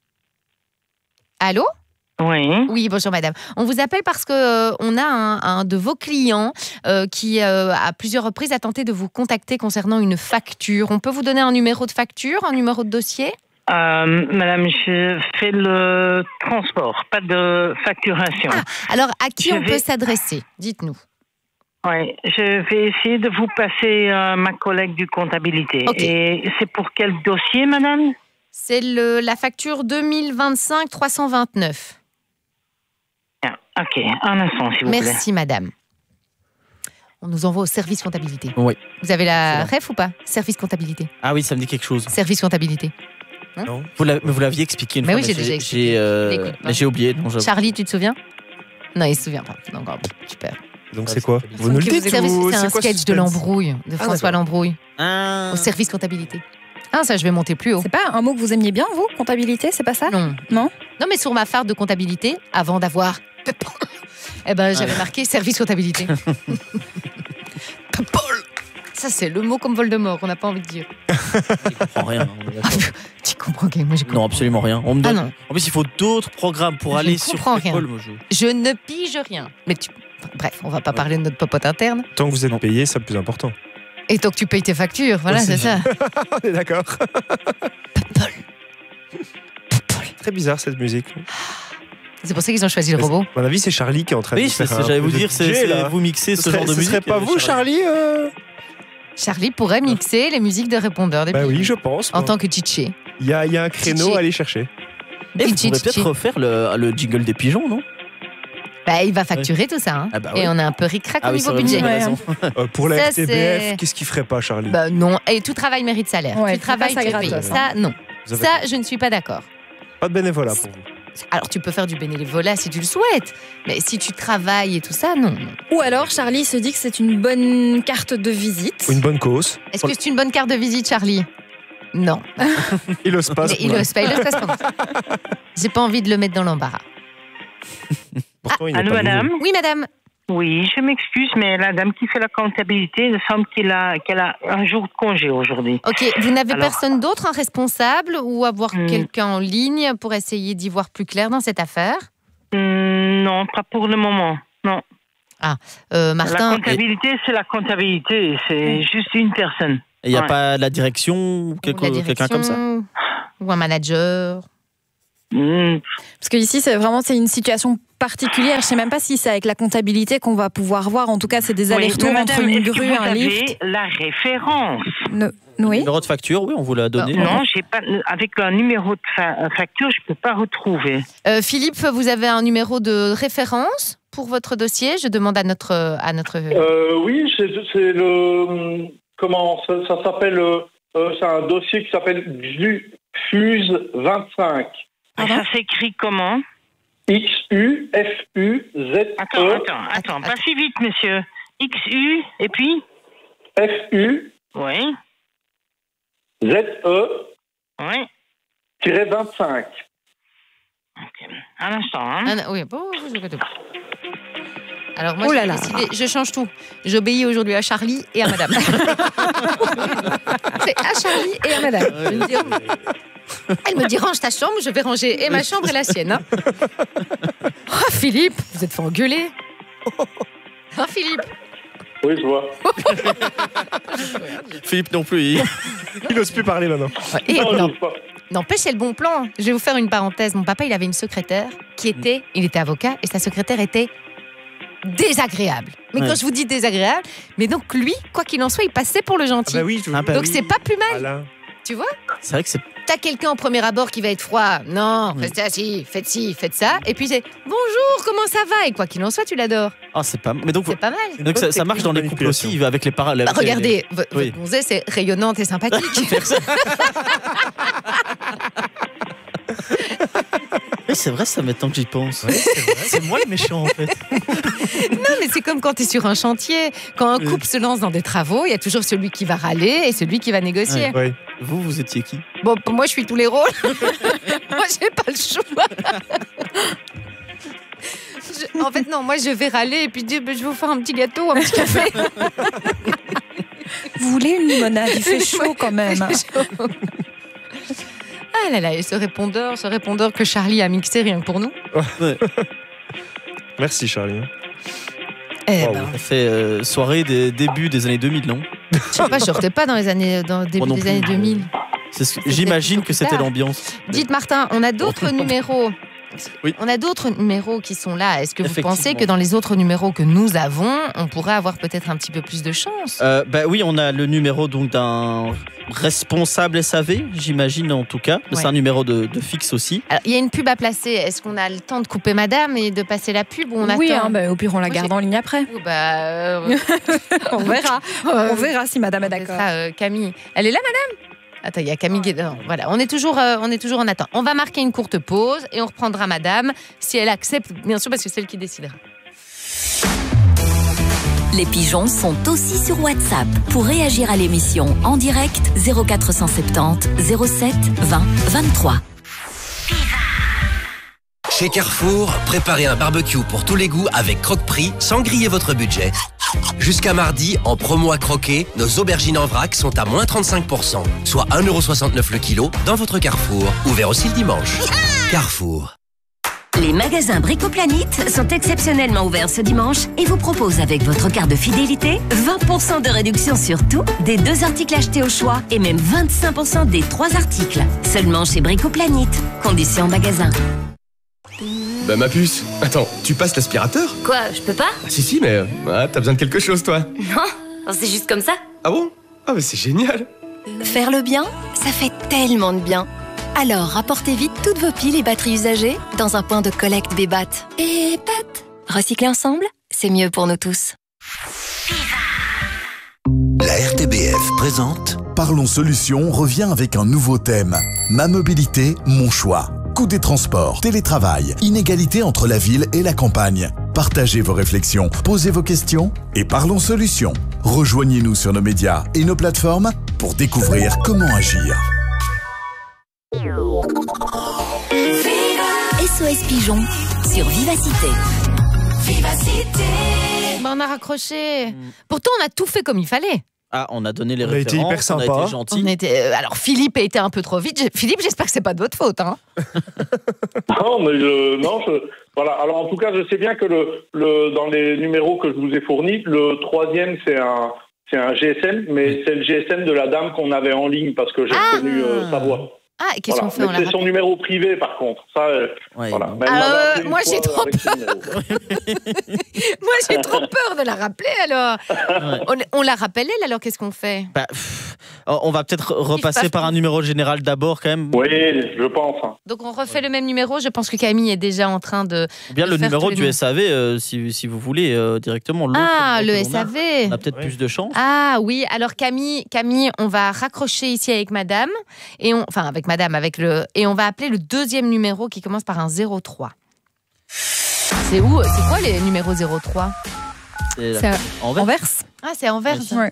Speaker 1: Allô?
Speaker 7: Oui.
Speaker 1: Oui, bonjour madame. On vous appelle parce que euh, on a un, un de vos clients euh, qui euh, à plusieurs reprises a tenté de vous contacter concernant une facture. On peut vous donner un numéro de facture, un numéro de dossier?
Speaker 7: Euh, madame, je fais le transport, pas de facturation.
Speaker 1: Ah, alors à qui
Speaker 7: Je
Speaker 1: on
Speaker 7: vais-
Speaker 1: peut s'adresser? Dites-nous.
Speaker 7: Oui, je vais essayer de vous passer euh, ma collègue du comptabilité.
Speaker 1: Ok.
Speaker 7: Et c'est pour quel dossier, madame?
Speaker 1: C'est le, la facture deux mille vingt-cinq trois cent vingt-neuf.
Speaker 7: Ah, ok, un instant, s'il vous plaît.
Speaker 1: Merci madame. On nous envoie au service comptabilité.
Speaker 4: Oui.
Speaker 1: Vous avez la
Speaker 4: C'est
Speaker 1: ref ou pas? Service comptabilité.
Speaker 4: Ah oui, ça me dit quelque chose.
Speaker 1: Service comptabilité.
Speaker 3: Non.
Speaker 4: Vous l'avez- mais vous l'aviez expliqué une
Speaker 1: Mais
Speaker 4: fois.
Speaker 1: oui, j'ai
Speaker 4: mais
Speaker 1: déjà expliqué.
Speaker 4: J'ai euh,
Speaker 1: Il écoute pas.
Speaker 4: mais j'ai oublié. non, j'avoue.
Speaker 1: Charlie, tu te souviens? Non, il se souvient pas. Donc, oh, super.
Speaker 3: Donc c'est quoi? Vous nous le
Speaker 1: C'est
Speaker 3: dites ou
Speaker 1: c'est un
Speaker 3: c'est quoi ce
Speaker 1: sketch de
Speaker 3: suspense?
Speaker 1: l'embrouille, de François
Speaker 3: d'accord.
Speaker 1: Lambrouille,
Speaker 4: Ah.
Speaker 1: au service comptabilité. Ah, ça, je vais monter plus haut.
Speaker 2: C'est pas un mot que vous aimiez bien, vous, comptabilité, c'est pas ça?
Speaker 1: Non.
Speaker 2: Non
Speaker 1: Non, mais sur ma farde de comptabilité, avant d'avoir eh ben, j'avais
Speaker 4: Ah.
Speaker 1: marqué service comptabilité. Ça, c'est le mot comme Voldemort, on n'a pas envie de dire.
Speaker 4: Je comprends rien. on est d'accord.
Speaker 1: Tu comprends, ok, moi je
Speaker 4: Non,
Speaker 1: comprends.
Speaker 4: absolument rien. On me
Speaker 1: Ah
Speaker 4: donne.
Speaker 1: non,
Speaker 4: En plus, il faut d'autres programmes pour
Speaker 1: Je
Speaker 4: aller
Speaker 1: ne
Speaker 4: sur
Speaker 1: comprends rien.
Speaker 4: l'école. moi, je-
Speaker 1: je ne pige rien. Mais tu... enfin, bref, on va pas parler de notre popote interne.
Speaker 3: Tant que vous êtes payé, c'est le plus important.
Speaker 1: Et tant que tu payes tes factures, voilà,
Speaker 3: Aussi.
Speaker 1: c'est ça.
Speaker 3: On est d'accord. Très bizarre cette musique.
Speaker 1: C'est pour ça qu'ils ont choisi le robot.
Speaker 3: À mon avis, c'est Charlie qui est en train
Speaker 4: Oui,
Speaker 3: de
Speaker 4: c'est-
Speaker 3: faire
Speaker 4: c'est-
Speaker 3: un
Speaker 4: j'allais
Speaker 3: peu
Speaker 4: vous
Speaker 3: de
Speaker 4: dire, c'est
Speaker 3: D J,
Speaker 4: c'est-
Speaker 3: là.
Speaker 4: vous mixez ce,
Speaker 3: Ce serait,
Speaker 4: genre de
Speaker 3: ce
Speaker 4: musique.
Speaker 3: serait pas
Speaker 4: euh,
Speaker 3: vous, Charlie euh
Speaker 1: Charlie pourrait mixer les musiques de répondeurs des
Speaker 3: Bah
Speaker 1: pigeons.
Speaker 3: oui, je pense.
Speaker 1: En
Speaker 3: moi.
Speaker 1: tant que Tchitché.
Speaker 3: Il y a, il y a un créneau
Speaker 1: Tchitché.
Speaker 3: à aller chercher.
Speaker 4: Et vous
Speaker 1: Tchitché,
Speaker 4: pourrez
Speaker 1: Tchitché.
Speaker 4: peut-être refaire le, le jingle des pigeons, non?
Speaker 1: Bah, il va facturer tout ça. Hein.
Speaker 4: Ah bah
Speaker 1: Et
Speaker 4: oui.
Speaker 1: on a un peu ric-rac
Speaker 4: Ah
Speaker 1: au
Speaker 4: oui,
Speaker 1: niveau
Speaker 4: ça va,
Speaker 1: budget.
Speaker 4: vous avez
Speaker 2: Ouais,
Speaker 4: raison.
Speaker 3: Euh, pour la
Speaker 1: Ça,
Speaker 3: R T B
Speaker 1: c'est-
Speaker 3: F, qu'est-ce qu'il ferait pas, Charlie?
Speaker 1: Bah non. Et tout travail mérite salaire.
Speaker 2: Ouais,
Speaker 1: tu
Speaker 2: faut pas
Speaker 1: travailles,
Speaker 2: ça
Speaker 1: tu es
Speaker 2: gratos,
Speaker 1: payé.
Speaker 2: hein.
Speaker 1: Ça, non.
Speaker 3: Vous avez
Speaker 1: Ça, je ne suis pas d'accord.
Speaker 3: pas de bénévolat pour vous.
Speaker 1: Alors, tu peux faire du bénévolat si tu le souhaites. Mais si tu travailles et tout ça, non.
Speaker 2: Ou alors, Charlie se dit que c'est une bonne carte de visite.
Speaker 3: Ou une bonne cause.
Speaker 1: Est-ce que c'est une bonne carte de visite, Charlie? Non.
Speaker 3: Il ose pas.
Speaker 1: Mais il ose pas, il ose pas ce moment. J'ai pas envie de le mettre dans l'embarras.
Speaker 3: Pourtant, il n'est
Speaker 7: Allô,
Speaker 3: pas
Speaker 7: madame?
Speaker 3: nouveau.
Speaker 1: Oui, madame.
Speaker 7: Oui, je m'excuse, mais la dame qui fait la comptabilité, il me semble qu'elle a, qu'elle a un jour de congé aujourd'hui.
Speaker 1: Ok, vous n'avez
Speaker 7: Alors-
Speaker 1: personne d'autre, un responsable, ou avoir
Speaker 7: Hmm.
Speaker 1: quelqu'un en ligne pour essayer d'y voir plus clair dans cette affaire?
Speaker 7: Hum, non, pas pour le moment. Non.
Speaker 1: Euh,
Speaker 7: La
Speaker 1: Martin,
Speaker 7: comptabilité, c'est la comptabilité. C'est juste une personne.
Speaker 4: Il n'y a
Speaker 7: Ouais.
Speaker 4: pas la direction ou
Speaker 1: ou
Speaker 4: quelque-
Speaker 1: la
Speaker 4: quelqu'un comme ça?
Speaker 1: direction, ou un manager.
Speaker 7: Hum,
Speaker 2: Parce que ici, c'est vraiment c'est une situation particulière. Je sais même pas si c'est avec la comptabilité qu'on va pouvoir voir. En tout cas, c'est des
Speaker 7: oui,
Speaker 2: allers-retours
Speaker 7: mais
Speaker 2: entre
Speaker 7: madame,
Speaker 2: une
Speaker 7: est-ce que
Speaker 2: grue,
Speaker 7: vous
Speaker 2: un
Speaker 7: avez
Speaker 2: lift.
Speaker 7: la référence.
Speaker 2: Ne- Oui.
Speaker 4: Numéro de facture, oui, on vous l'a donné.
Speaker 7: Non, j'ai pas. Avec un numéro de fa- facture, je peux pas retrouver.
Speaker 1: Euh, Philippe, vous avez un numéro de référence pour votre dossier? Je demande à notre... À notre...
Speaker 6: Euh, oui, c'est c'est le. Comment ça, ça s'appelle euh, euh, C'est un dossier qui s'appelle Xufuse vingt-cinq.
Speaker 7: Mais ça s'écrit comment?
Speaker 6: X U F U Z
Speaker 7: Attends,
Speaker 6: E
Speaker 7: attends, attends, pas
Speaker 1: attends.
Speaker 7: si vite, monsieur. X U et puis?
Speaker 6: F U
Speaker 7: Oui,
Speaker 6: Z E
Speaker 7: oui.
Speaker 6: vingt-cinq.
Speaker 7: Ok. Un instant, hein.
Speaker 1: Ah, non, oui, bon, je vais tout. Alors moi,
Speaker 2: Oh
Speaker 1: j'ai
Speaker 2: là là.
Speaker 1: décidé, je change tout. J'obéis aujourd'hui à Charlie et à madame. C'est à Charlie et à madame. Je me dis, oh, elle me dit, range ta chambre, je vais ranger et ma chambre et la sienne. Hein. Oh, Philippe, vous êtes fait engueuler. Hein, Philippe?
Speaker 6: Oui, je vois.
Speaker 4: Philippe non plus. il-
Speaker 3: Il ose plus parler maintenant.
Speaker 1: Et
Speaker 6: Non,
Speaker 1: non,
Speaker 6: je sais pas.
Speaker 1: n'empêche, c'est le bon plan. Je vais vous faire une parenthèse. Mon papa, il avait une secrétaire qui était, il était avocat, et sa secrétaire était désagréable. Mais
Speaker 4: Ouais.
Speaker 1: quand je vous dis désagréable, mais donc lui, quoi qu'il en soit, il passait pour le
Speaker 3: Ah
Speaker 1: gentil.
Speaker 3: bah oui, je...
Speaker 4: Ah bah
Speaker 1: donc
Speaker 4: oui.
Speaker 1: c'est pas plus mal,
Speaker 3: Voilà.
Speaker 1: tu vois?
Speaker 4: C'est vrai que c'est
Speaker 1: t'as quelqu'un au premier abord qui va être froid. Non, restez assis, faites ci, faites ça. Et puis c'est bonjour, comment ça va? Et quoi qu'il en soit, tu l'adores.
Speaker 4: Ah, c'est pas. Mais donc,
Speaker 1: C'est pas mal.
Speaker 4: donc ça, ça marche dans les couples aussi, avec les parallèles.
Speaker 1: Bah, regardez, v-
Speaker 4: Oui.
Speaker 1: votre gonzesse est rayonnante et sympathique.
Speaker 4: Oui, c'est vrai, ça maintenant que j'y pense. C'est moi le méchant en fait.
Speaker 1: Non, mais c'est comme quand tu es sur un chantier. Quand un couple se lance dans des travaux, il y a toujours celui qui va râler et celui qui va négocier.
Speaker 3: Oui.
Speaker 4: Vous, vous étiez qui?
Speaker 1: Bon, pour moi, je suis tous les rôles. Moi, j'ai pas le choix. Je- en fait, non, moi, je vais râler et puis dire, ben, je vais vous faire un petit gâteau, un petit café.
Speaker 2: Vous voulez une limonade? Il fait chaud quand même.
Speaker 1: Ah là là, et ce répondeur, ce répondeur que Charlie a mixé rien que pour nous.
Speaker 3: Merci, Charlie.
Speaker 1: Eh
Speaker 3: Wow.
Speaker 1: ben,
Speaker 4: Ça fait euh, soirée des débuts des années deux mille, non?
Speaker 1: je sais pas, je sortais pas dans les années, dans le début
Speaker 4: Moi non
Speaker 1: des
Speaker 4: plus.
Speaker 1: années deux mille.
Speaker 4: C'est ce-
Speaker 1: C'était
Speaker 4: J'imagine
Speaker 1: plutôt
Speaker 4: que c'était
Speaker 1: tard.
Speaker 4: l'ambiance.
Speaker 1: Dites Martin, on a d'autres numéros.
Speaker 4: Oui.
Speaker 1: On a d'autres numéros qui sont là. Est-ce que vous
Speaker 4: Effectivement.
Speaker 1: pensez que dans les autres numéros que nous avons, on pourrait avoir peut-être un petit peu plus de chance?
Speaker 4: Euh, bah oui, on a le numéro donc d'un responsable S A V, j'imagine en tout cas.
Speaker 1: Ouais.
Speaker 4: C'est un numéro de, de fixe aussi.
Speaker 1: Alors, il y a une pub à placer. Est-ce qu'on a le temps de couper madame et de passer la pub ou on
Speaker 2: Oui,
Speaker 1: attend
Speaker 2: hein, bah, au pire, on la
Speaker 1: Moi,
Speaker 2: garde
Speaker 1: j'ai-
Speaker 2: en ligne après.
Speaker 1: Oh, bah, euh,
Speaker 2: On verra.
Speaker 1: euh,
Speaker 2: On verra si madame est
Speaker 1: on
Speaker 2: d'accord.
Speaker 1: laissera, euh, Camille. Elle est là, madame? Attends, il y a Camille qui est dedans. Voilà, on est toujours, euh, on est toujours en attente. On va marquer une courte pause et on reprendra madame si elle accepte, bien sûr, parce que c'est elle qui décidera.
Speaker 5: Les pigeons sont aussi sur WhatsApp. Pour réagir à l'émission en direct, zéro quatre cent soixante-dix zéro sept vingt vingt-trois.
Speaker 9: Chez Carrefour, préparez un barbecue pour tous les goûts avec Croque-Prix sans griller votre budget. Jusqu'à mardi, en promo à croquer, nos aubergines en vrac sont à moins trente-cinq pour cent, soit un euro soixante-neuf le kilo dans votre Carrefour. Ouvert aussi le dimanche. Carrefour.
Speaker 10: Les magasins Bricoplanite sont exceptionnellement ouverts ce dimanche et vous proposent avec votre carte de fidélité vingt pour cent de réduction sur tout, des deux articles achetés au choix et même vingt-cinq pour cent des trois articles. Seulement chez Bricoplanite. Conditions en magasin.
Speaker 11: Bah ma puce, attends, tu passes l'aspirateur?
Speaker 10: Quoi, je peux pas?
Speaker 11: Ah, si si, mais euh, ah, t'as besoin de quelque chose toi.
Speaker 10: Non, c'est juste comme ça.
Speaker 11: Ah bon? Ah mais c'est génial.
Speaker 12: Faire le bien, ça fait tellement de bien. Alors, rapportez vite toutes vos piles et batteries usagées dans un point de collecte Bébat. Et pat, recycler ensemble, c'est mieux pour nous tous.
Speaker 13: La R T B F présente Parlons Solutions revient avec un nouveau thème. Ma mobilité, mon choix. Coût des transports, télétravail, inégalité entre la ville et la campagne. Partagez vos réflexions, posez vos questions et parlons solutions. Rejoignez-nous sur nos médias et nos plateformes pour découvrir comment agir.
Speaker 5: S O S Pigeon sur Vivacité.
Speaker 1: Vivacité. Bah, on a raccroché. Pourtant, on a tout fait comme il fallait.
Speaker 4: Ah, on a donné les
Speaker 3: On a été
Speaker 4: références,
Speaker 3: hyper sympa.
Speaker 4: on a été gentil.
Speaker 1: On était, euh, alors, Philippe a été un peu trop vite. Je- Philippe, j'espère que c'est pas de votre faute. Hein.
Speaker 6: Non, mais je, non, je, voilà. Alors en tout cas, je sais bien que le, le, dans les numéros que je vous ai fournis, le troisième c'est un, c'est un G S M, mais c'est le G S M de la dame qu'on avait en ligne parce que j'ai
Speaker 1: Ah.
Speaker 6: reconnu euh, sa voix.
Speaker 1: Ah, et qu'est-ce
Speaker 6: Voilà.
Speaker 1: qu'on fait? On
Speaker 6: Mais
Speaker 1: la
Speaker 6: c'est son
Speaker 1: rappelle.
Speaker 6: numéro privé par contre. Ça, euh,
Speaker 4: Ouais.
Speaker 6: voilà. Mais elle
Speaker 1: Ah,
Speaker 6: m'avait
Speaker 1: euh,
Speaker 6: appelé une
Speaker 1: moi,
Speaker 6: fois
Speaker 1: j'ai trop
Speaker 6: avec ce numéro.
Speaker 1: Moi, j'ai trop peur de la rappeler, alors. On, on la rappelle, elle, alors qu'est-ce qu'on fait?
Speaker 4: Bah, pff, on va peut-être repasser
Speaker 1: pas
Speaker 4: par un numéro général d'abord quand même.
Speaker 6: Oui, je pense. hein.
Speaker 1: Donc, on refait le même numéro. Je pense que Camille est déjà en train de.
Speaker 4: Ou bien
Speaker 1: de
Speaker 4: le
Speaker 1: faire
Speaker 4: numéro
Speaker 1: tous les
Speaker 4: du
Speaker 1: noms.
Speaker 4: S A V, euh, si, si vous voulez, euh, directement. l'autre
Speaker 1: Ah,
Speaker 4: numéro
Speaker 1: le
Speaker 4: que l'on a.
Speaker 1: S A V.
Speaker 4: On a peut-être plus de chance.
Speaker 1: Ah oui, alors Camille, Camille, on va raccrocher ici avec Madame et on, enfin avec Madame, avec le et on va appeler le deuxième numéro qui commence par un zéro trois. C'est où? C'est quoi les numéros zéro trois?
Speaker 4: C'est la-
Speaker 2: C'est
Speaker 4: Anvers.
Speaker 2: Anvers.
Speaker 1: Ah, c'est Anvers.
Speaker 2: Ouais.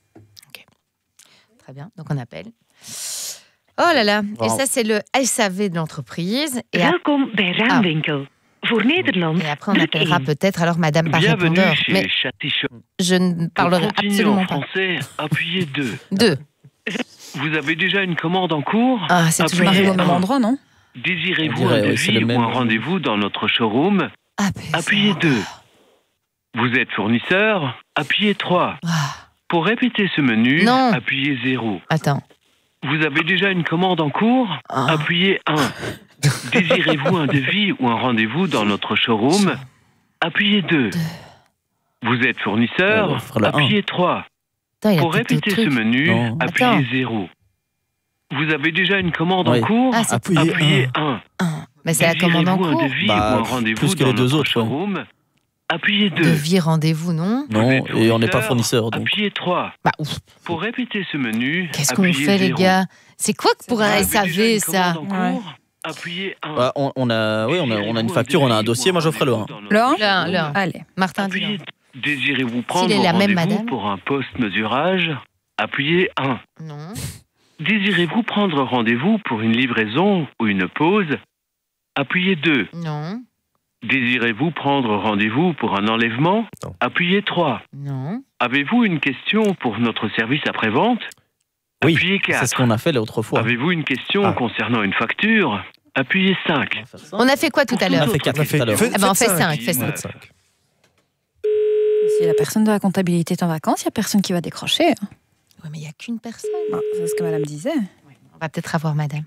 Speaker 1: Très bien, donc on appelle. Oh là là, et
Speaker 3: Wow.
Speaker 1: ça c'est le S A V de l'entreprise. Et, ap-
Speaker 7: Welkom bij Raamwinkel. Voor Nederland,
Speaker 1: et après on
Speaker 7: druk
Speaker 1: appellera
Speaker 7: één.
Speaker 1: peut-être alors Madame par
Speaker 8: Bienvenue
Speaker 1: répondeur.
Speaker 8: chez
Speaker 1: Mais
Speaker 8: Châty Shop.
Speaker 1: je ne
Speaker 8: Pour
Speaker 1: parlerai
Speaker 8: continuer
Speaker 1: absolument
Speaker 8: en
Speaker 1: pas.
Speaker 8: français, appuyez deux.
Speaker 1: Deux.
Speaker 8: Vous avez déjà une commande en cours?
Speaker 1: Ah, c'est toujours
Speaker 8: Appuyez
Speaker 2: Arrive au même
Speaker 8: un.
Speaker 2: endroit, non?
Speaker 8: Désirez-vous
Speaker 4: On
Speaker 8: un
Speaker 4: dirait, oui, c'est
Speaker 8: devis
Speaker 4: le
Speaker 8: ou
Speaker 4: même.
Speaker 8: un rendez-vous dans notre showroom?
Speaker 1: Ah, ben,
Speaker 8: Appuyez
Speaker 1: ça-
Speaker 8: deux. Vous êtes fournisseur? Appuyez trois.
Speaker 1: Ah,
Speaker 8: Pour répéter ce menu,
Speaker 1: Non.
Speaker 8: appuyez zéro.
Speaker 1: attends.
Speaker 8: Vous avez déjà une commande en cours?
Speaker 1: Ah.
Speaker 8: Appuyez un. Désirez-vous un devis ou un rendez-vous dans notre showroom? Appuyez deux. Vous êtes
Speaker 4: On
Speaker 8: fournisseur?
Speaker 4: va faire le un.
Speaker 8: Appuyez trois.
Speaker 1: Attends, il y a
Speaker 8: Pour
Speaker 1: peut-être
Speaker 8: répéter
Speaker 1: d'autres
Speaker 8: ce
Speaker 1: trucs.
Speaker 8: menu,
Speaker 4: Non.
Speaker 8: appuyez
Speaker 1: Attends.
Speaker 8: zéro. Vous avez déjà une commande
Speaker 4: Oui.
Speaker 8: en cours?
Speaker 1: Ah, c'est-
Speaker 4: Appuyez
Speaker 8: Appuyez un.
Speaker 1: Mais c'est la commande en
Speaker 8: Désirez-vous
Speaker 1: cours.
Speaker 8: un devis
Speaker 4: Bah,
Speaker 8: ou un rendez-vous
Speaker 4: plus que
Speaker 8: dans
Speaker 4: les deux
Speaker 8: notre
Speaker 4: autres, ouais.
Speaker 8: showroom? Appuyez deux.
Speaker 1: Devis, rendez-vous, non
Speaker 4: Non,
Speaker 8: Vous êtes
Speaker 4: et on n'est pas fournisseur. Donc.
Speaker 8: Appuyez trois.
Speaker 1: Bah, ouf.
Speaker 8: Pour répéter ce menu,
Speaker 1: Qu'est-ce qu'on
Speaker 8: appuyez
Speaker 1: fait, les
Speaker 8: zéro.
Speaker 1: gars? C'est quoi que pour
Speaker 8: Vous
Speaker 1: un
Speaker 8: avez
Speaker 1: S
Speaker 8: déjà
Speaker 1: A V,
Speaker 8: une
Speaker 1: ça?
Speaker 8: commande en cours? Appuyez un.
Speaker 4: Bah, on, on a, oui, on a, on a une facture, on a un dossier. Moi, je ferai le un.
Speaker 2: Le un?
Speaker 1: Le un, le un.
Speaker 2: Allez.
Speaker 1: Martin, dis
Speaker 8: Appuyez. Désirez-vous prendre
Speaker 1: S'il est la même
Speaker 8: rendez-vous
Speaker 1: madame.
Speaker 8: pour un post-mesurage? Appuyez un.
Speaker 1: Non.
Speaker 8: Désirez-vous prendre rendez-vous pour une livraison ou une pause? Appuyez deux.
Speaker 1: Non.
Speaker 8: Désirez-vous prendre rendez-vous pour un enlèvement?
Speaker 3: Non.
Speaker 8: Appuyez trois.
Speaker 1: Non.
Speaker 8: Avez-vous une question pour notre service après-vente?
Speaker 4: Oui,
Speaker 8: Appuyez
Speaker 4: c'est
Speaker 8: quatre.
Speaker 4: ce qu'on a fait l'autre fois.
Speaker 8: Avez-vous une question
Speaker 3: Ah.
Speaker 8: concernant une facture? Appuyez cinq.
Speaker 1: On a fait quoi tout à l'heure?
Speaker 4: On a fait quatre tout à l'heure.
Speaker 1: Ah ben, on fait cinq, fait cinq.
Speaker 2: Si la personne de la comptabilité est en vacances, il n'y a personne qui va décrocher.
Speaker 1: Oui, mais il n'y a qu'une personne.
Speaker 2: Bon, c'est ce que madame disait.
Speaker 1: On va peut-être avoir madame.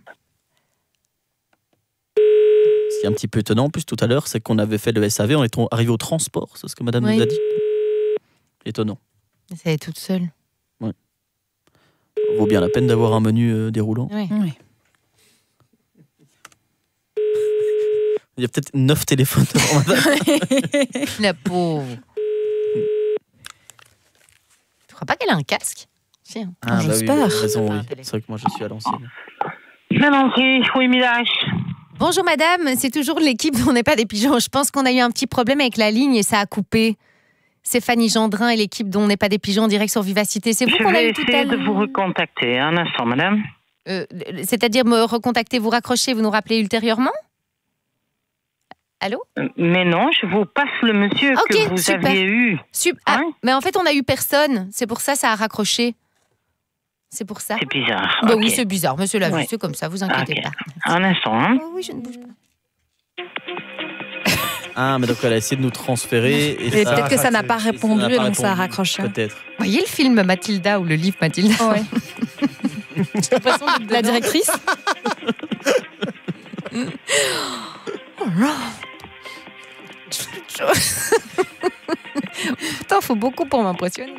Speaker 4: Ce qui est un petit peu étonnant, en plus, tout à l'heure, c'est qu'on avait fait le S A V, on est arrivé au transport. C'est ce que madame
Speaker 1: Oui.
Speaker 4: nous a dit. Étonnant.
Speaker 1: Elle est toute seule.
Speaker 4: Vaut bien la peine d'avoir un menu euh, déroulant.
Speaker 1: Oui.
Speaker 2: Oui.
Speaker 4: Il y a peut-être neuf téléphones devant madame.
Speaker 1: La pauvre. Tu crois pas qu'elle a un casque? Si, hein.
Speaker 4: Ah, bah oui,
Speaker 2: j'espère.
Speaker 4: vous avez raison, oui. C'est vrai que moi, je suis à l'ancienne.
Speaker 7: Non, oui, oui, Milache.
Speaker 1: Bonjour madame, c'est toujours l'équipe dont n'est pas des pigeons. Je pense qu'on a eu un petit problème avec la ligne et ça a coupé. C'est Fanny Gendrin et l'équipe dont n'est pas des pigeons en direct sur Vivacité. C'est vous
Speaker 7: Je
Speaker 1: qu'on a
Speaker 7: vais
Speaker 1: eu tout à
Speaker 7: essayer de
Speaker 1: l'heure.
Speaker 7: vous recontacter. Un instant, madame.
Speaker 1: Euh, C'est-à-dire me recontacter, vous raccrocher, vous nous rappelez ultérieurement? Allô?
Speaker 7: Mais non, je vous passe le monsieur
Speaker 1: Ok,
Speaker 7: que vous
Speaker 1: super.
Speaker 7: aviez eu.
Speaker 1: Sup- ah, mais en fait, on a eu personne. C'est pour ça ça a raccroché. C'est pour ça.
Speaker 7: C'est bizarre.
Speaker 1: Bah
Speaker 7: ok.
Speaker 1: oui, c'est bizarre. Monsieur l'a vu,
Speaker 7: Oui.
Speaker 1: c'est comme ça, vous inquiétez
Speaker 7: Ok.
Speaker 1: pas.
Speaker 7: Un instant, hein.
Speaker 1: Oh oui, je ne bouge pas.
Speaker 4: Ah, mais donc elle a essayé de nous transférer. Et,
Speaker 2: Et
Speaker 4: ça-
Speaker 2: peut-être que ça n'a pas
Speaker 4: ça n'a
Speaker 2: répondu,
Speaker 4: pas
Speaker 2: donc ça a
Speaker 4: répondu,
Speaker 2: raccroché.
Speaker 4: Peut-être.
Speaker 1: Vous voyez le film Mathilda ou le livre Mathilda?
Speaker 2: Ouais.
Speaker 1: J'ai l'impression d'être
Speaker 2: La
Speaker 1: dedans.
Speaker 2: directrice?
Speaker 1: Oh là. Putain, faut beaucoup pour m'impressionner.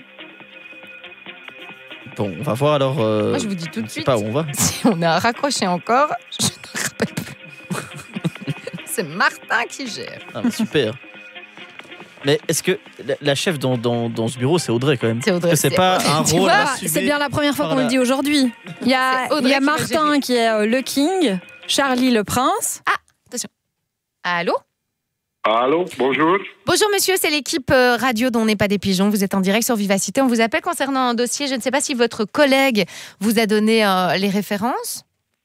Speaker 4: Bon, on va voir alors. euh,
Speaker 1: Moi, je vous dis tout
Speaker 4: on
Speaker 1: de
Speaker 4: sait
Speaker 1: suite.
Speaker 4: pas où on va.
Speaker 1: Si on a raccroché encore, je ne rappelle plus. C'est Martin qui gère.
Speaker 4: Ah, bah, super. Mais est-ce que la, la chef dans, dans, dans ce bureau, c'est Audrey quand même?
Speaker 1: C'est Audrey.
Speaker 4: Est-ce que c'est pas un
Speaker 2: Tu
Speaker 4: rôle
Speaker 2: vois,
Speaker 4: assumé
Speaker 2: c'est bien la première fois
Speaker 4: par
Speaker 2: qu'on
Speaker 4: la-
Speaker 2: le dit aujourd'hui. Il y a,
Speaker 1: C'est Audrey
Speaker 2: il y a
Speaker 1: qui va
Speaker 2: Martin
Speaker 1: gérer.
Speaker 2: qui est euh, le king, Charlie le prince.
Speaker 1: Allô?
Speaker 6: Allô, bonjour.
Speaker 1: Bonjour monsieur, c'est l'équipe euh, radio dont n'est pas des pigeons. Vous êtes en direct sur Vivacité. On vous appelle concernant un dossier. Je ne sais pas si votre collègue vous a donné euh, les références.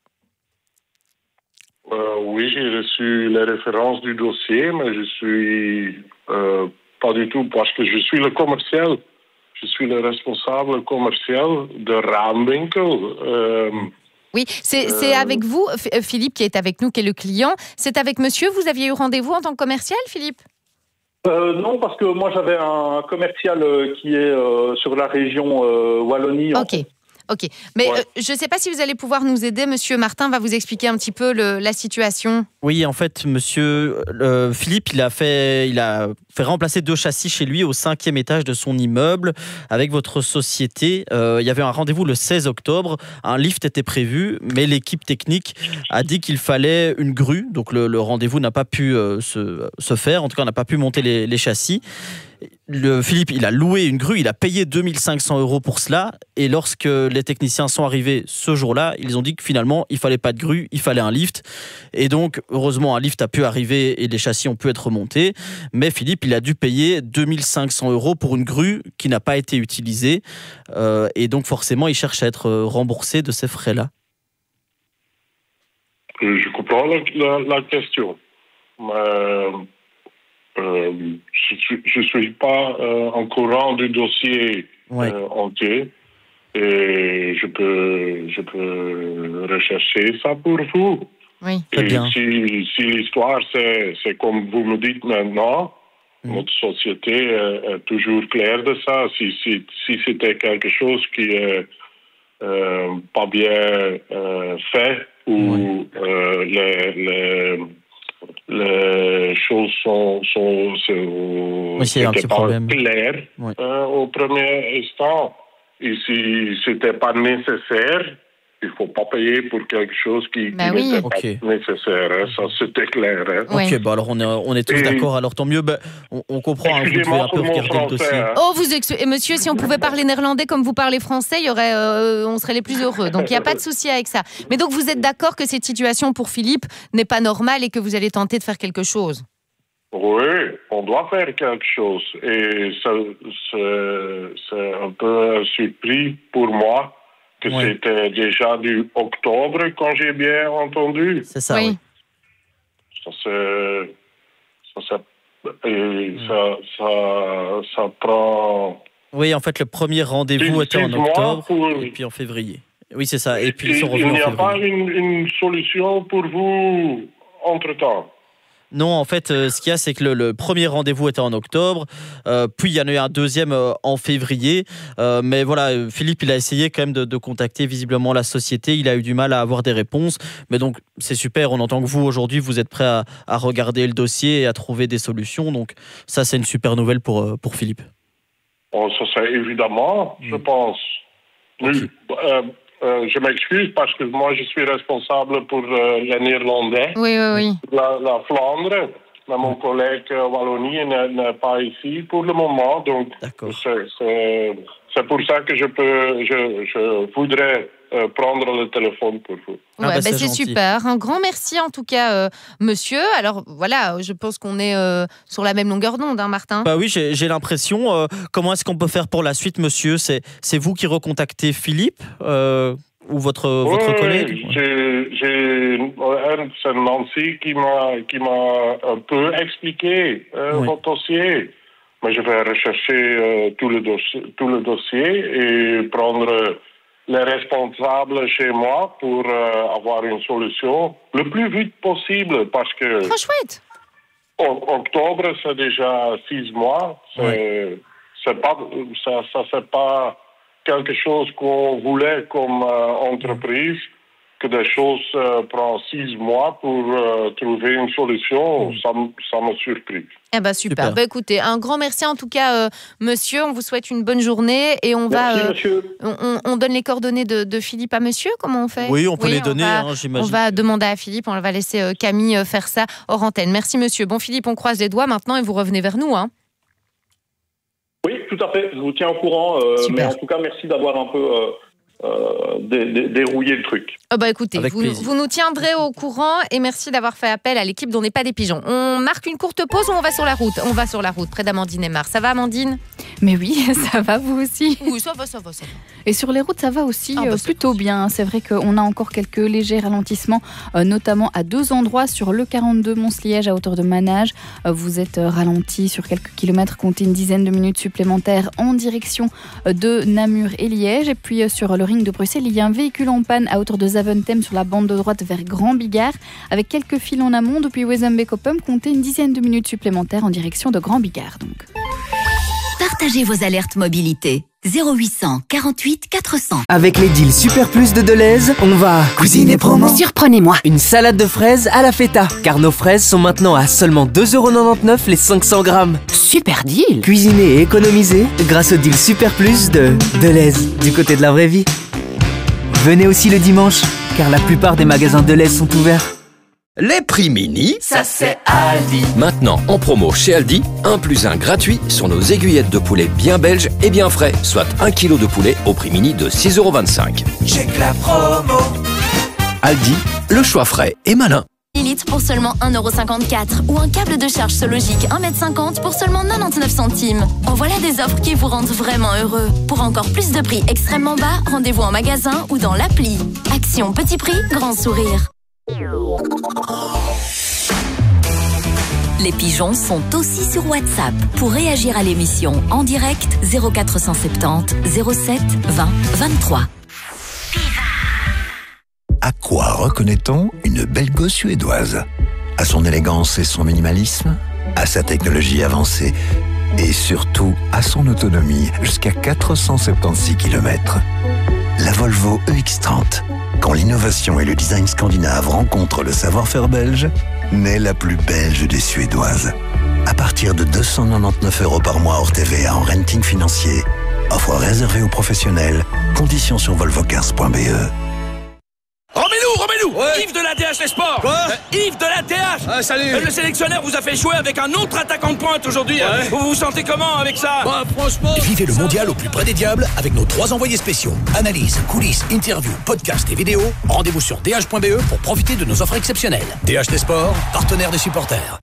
Speaker 6: Euh, oui, j'ai reçu les références du dossier, mais je suis euh, pas du tout parce que je suis le commercial. Je suis le responsable commercial de Raamwinkel. Euh,
Speaker 1: Oui, c'est c'est avec vous, F- euh, Philippe, qui est avec nous, qui est le client. C'est avec monsieur, vous aviez eu rendez-vous en tant que commercial, Philippe?
Speaker 6: euh, non, parce que moi j'avais un commercial euh, qui est euh, sur la région euh, Wallonie. en
Speaker 1: Ok.
Speaker 6: fait.
Speaker 1: Ok, mais
Speaker 6: Ouais.
Speaker 1: euh, je ne sais pas si vous allez pouvoir nous aider. Monsieur Martin va vous expliquer un petit peu le- la situation.
Speaker 4: Oui, en fait, monsieur euh, Philippe, il a, fait, il a fait remplacer deux châssis chez lui au cinquième étage de son immeuble avec votre société. Euh, il y avait un rendez-vous le seize octobre. Un lift était prévu, mais l'équipe technique a dit qu'il fallait une grue. Donc le, le rendez-vous n'a pas pu euh, se, se faire. En tout cas, on n'a pas pu monter les, les châssis. Le Philippe, il a loué une grue, il a payé deux mille cinq cents euros pour cela. Et lorsque les techniciens sont arrivés ce jour-là, ils ont dit que finalement, il fallait pas de grue, il fallait un lift. Et donc, heureusement, un lift a pu arriver et les châssis ont pu être remontés. Mais Philippe, il a dû payer deux mille cinq cents euros pour une grue qui n'a pas été utilisée. Euh, et donc, forcément, il cherche à être remboursé de ces frais-là.
Speaker 6: Euh, Je comprends la, la, la question. Mais euh, je ne suis pas euh, en courant du dossier
Speaker 4: Ouais.
Speaker 6: euh, entier. Et je peux, je peux rechercher ça pour vous.
Speaker 1: Oui.
Speaker 4: Très
Speaker 6: Et
Speaker 4: bien.
Speaker 6: si, si l'histoire, c'est, c'est comme vous me dites maintenant,
Speaker 4: Mm.
Speaker 6: notre société est, est toujours claire de ça. Si, si, si c'était quelque chose qui est euh, pas bien euh, fait ou euh, les, les, les choses sont, sont, sont
Speaker 4: Oui, c'est un
Speaker 6: c'était
Speaker 4: petit
Speaker 6: pas
Speaker 4: problème.
Speaker 6: claires
Speaker 4: Ouais.
Speaker 6: euh, au premier instant. Et si c'était pas nécessaire, il ne faut pas payer pour quelque chose qui,
Speaker 1: bah
Speaker 6: qui
Speaker 1: oui.
Speaker 6: n'était
Speaker 4: okay.
Speaker 6: pas nécessaire. Hein, ça, c'était clair. Hein.
Speaker 4: Ok, oui. bah alors on est, on est tous
Speaker 6: Et...
Speaker 4: d'accord. Alors tant mieux, bah, on, on comprend. Hein, vous devez un peu regarder le dossier.
Speaker 6: Hein.
Speaker 1: Oh, vous ex... Et monsieur, si on pouvait parler néerlandais comme vous parlez français, il y aurait, euh, on serait les plus heureux. Donc il n'y a pas de souci avec ça. Mais donc vous êtes d'accord que cette situation pour Philippe n'est pas normale et que vous allez tenter de faire quelque chose?
Speaker 6: Oui, on doit faire quelque chose. Et ça, c'est, c'est un peu surpris pour moi que ouais. c'était déjà du octobre quand j'ai bien entendu.
Speaker 4: C'est ça, oui. oui.
Speaker 6: Ça, c'est, ça, c'est, et ça, ça, ça prend...
Speaker 4: Oui, en fait, le premier rendez-vous était en octobre pour... et puis en février. Oui, c'est ça. Et puis ils sont revenus en février.
Speaker 6: Il n'y a pas une, une solution pour vous entre-temps?
Speaker 4: Non, en fait, euh, ce qu'il y a, c'est que le, le premier rendez-vous était en octobre, euh, puis il y en a eu un deuxième euh, en février. Euh, mais voilà, Philippe, il a essayé quand même de, de contacter visiblement la société. Il a eu du mal à avoir des réponses. Mais donc, c'est super. On entend que vous, aujourd'hui, vous êtes prêt à, à regarder le dossier et à trouver des solutions. Donc, ça, c'est une super nouvelle pour, euh, pour Philippe.
Speaker 6: Oh, ça, c'est évidemment, mmh. je pense. Okay. Oui. Euh, Euh, je m'excuse parce que moi, je suis responsable pour euh, les Néerlandais.
Speaker 1: Oui, oui, oui.
Speaker 6: La, la Flandre. Mais mon collègue euh, Wallonie n'est, n'est pas ici pour le moment. Donc, c'est, c'est, c'est pour ça que je, peux, je, je voudrais euh, prendre le téléphone pour vous.
Speaker 1: Ouais, ah bah, bah, c'est, c'est super. Un grand merci en tout cas, euh, monsieur. Alors voilà, je pense qu'on est euh, sur la même longueur d'onde, hein, Martin.
Speaker 4: Bah oui, j'ai, j'ai l'impression. Euh, comment est-ce qu'on peut faire pour la suite, monsieur? C'est, c'est vous qui recontactez Philippe euh, ou votre, votre
Speaker 6: oui,
Speaker 4: collègue?
Speaker 6: j'ai, j'ai, c'est Nancy qui m'a, qui m'a un peu expliqué euh, oui. votre dossier. Mais je vais rechercher euh, tout, le dossier, tout le dossier et prendre les responsables chez moi pour euh, avoir une solution le plus vite possible parce que...
Speaker 1: Trop chouette.
Speaker 6: En, octobre, c'est déjà six mois. C'est, oui. c'est pas, ça, ça c'est pas quelque chose qu'on voulait comme euh, entreprise, que des choses euh, prennent six mois pour euh, trouver une solution. Mmh. Ça, ça m'a surpris.
Speaker 1: Eh ben super. super. Bah, écoutez, un grand merci en tout cas, euh, monsieur. On vous souhaite une bonne journée et on
Speaker 6: merci,
Speaker 1: va. Euh,
Speaker 6: monsieur.
Speaker 1: On, on donne les coordonnées de, de Philippe à monsieur. Comment on fait?
Speaker 4: Oui, on peut oui, les donner.
Speaker 1: Va,
Speaker 4: hein, j'imagine.
Speaker 1: On va demander à Philippe. On va laisser euh, Camille euh, faire ça hors antenne. Merci, monsieur. Bon, Philippe, on croise les doigts maintenant et vous revenez vers nous, hein.
Speaker 6: Oui, tout à fait. Je vous tiens au courant. Euh, mais en tout cas, merci d'avoir un peu. Euh... Euh, dé, dé, dérouiller le truc.
Speaker 1: Oh bah écoutez, vous, vous nous tiendrez au courant et merci d'avoir fait appel à l'équipe d'On n'est pas des pigeons. On marque une courte pause ou on va sur la route? On va sur la route, près d'Amandine et Mar. Ça va, Amandine?
Speaker 2: Mais oui, ça va, vous aussi?
Speaker 1: Oui, ça va, ça va, ça va.
Speaker 2: Et sur les routes, ça va aussi ah bah, euh, plutôt
Speaker 1: va.
Speaker 2: bien. C'est vrai qu'on a encore quelques légers ralentissements, euh, notamment à deux endroits sur le quarante-deux Mons-Liège à hauteur de Manage. Euh, vous êtes euh, ralenti sur quelques kilomètres, comptez une dizaine de minutes supplémentaires en direction euh, de Namur et Liège. Et puis euh, sur le ring de Bruxelles, il y a un véhicule en panne à hauteur de Zaventem sur la bande de droite vers Grand Bigard, avec quelques fils en amont. Depuis Wezenbeek-Oppum, comptez une dizaine de minutes supplémentaires en direction de Grand Bigard. Donc.
Speaker 5: Partagez vos alertes mobilité. zéro huit cent quarante-huit quatre cents.
Speaker 14: Avec les deals Super Plus de Deleuze, on va cuisiner promo.
Speaker 5: Surprenez-moi.
Speaker 14: Une salade de fraises à la feta. Car nos fraises sont maintenant à seulement deux euros quatre-vingt-dix-neuf les cinq cents grammes.
Speaker 5: Super deal.
Speaker 14: Cuisiner et économiser grâce au deal Super Plus de Deleuze, du côté de la vraie vie. Venez aussi le dimanche, car la plupart des magasins Deleuze sont ouverts.
Speaker 9: Les prix mini,
Speaker 14: ça c'est Aldi.
Speaker 9: Maintenant en promo chez Aldi, un plus un gratuit sur nos aiguillettes de poulet bien belges et bien frais, soit un kilo de poulet au prix mini de six euros vingt-cinq.
Speaker 14: Check la promo.
Speaker 9: Aldi, le choix frais et malin.
Speaker 15: Litres pour seulement un euro cinquante-quatre ou un câble de charge Sologic un mètre cinquante pour seulement quatre-vingt-dix-neuf centimes. En voilà des offres qui vous rendent vraiment heureux. Pour encore plus de prix extrêmement bas, rendez-vous en magasin ou dans l'appli. Action petit prix, grand sourire.
Speaker 5: Les pigeons sont aussi sur WhatsApp. Pour réagir à l'émission en direct, zéro quatre cent soixante-dix zéro sept vingt vingt-trois.
Speaker 16: À quoi reconnaît-on une belle gosse suédoise? À son élégance et son minimalisme, à sa technologie avancée et surtout à son autonomie jusqu'à quatre cent soixante-seize kilomètres. La Volvo E X trente, quand l'innovation et le design scandinave rencontrent le savoir-faire belge, naît la plus belge des Suédoises. À partir de deux cent quatre-vingt-dix-neuf euros par mois hors T V A en renting financier, offre réservée aux professionnels, conditions sur volvocars point b e.
Speaker 17: Ouais. Yves de la D H Les Sports.
Speaker 11: Quoi
Speaker 17: euh, Yves de la D H.
Speaker 11: Ah, salut.
Speaker 17: Euh, Le sélectionneur vous a fait jouer avec un autre attaquant de pointe aujourd'hui.
Speaker 11: Ouais.
Speaker 17: Euh, Vous vous sentez comment avec ça?
Speaker 11: Bah, franchement...
Speaker 18: Vivez le mondial au plus près des diables avec nos trois envoyés spéciaux. Analyse, coulisses, interviews, podcasts et vidéos. Rendez-vous sur d h point b e pour profiter de nos offres exceptionnelles. D H Les Sports, partenaire des supporters.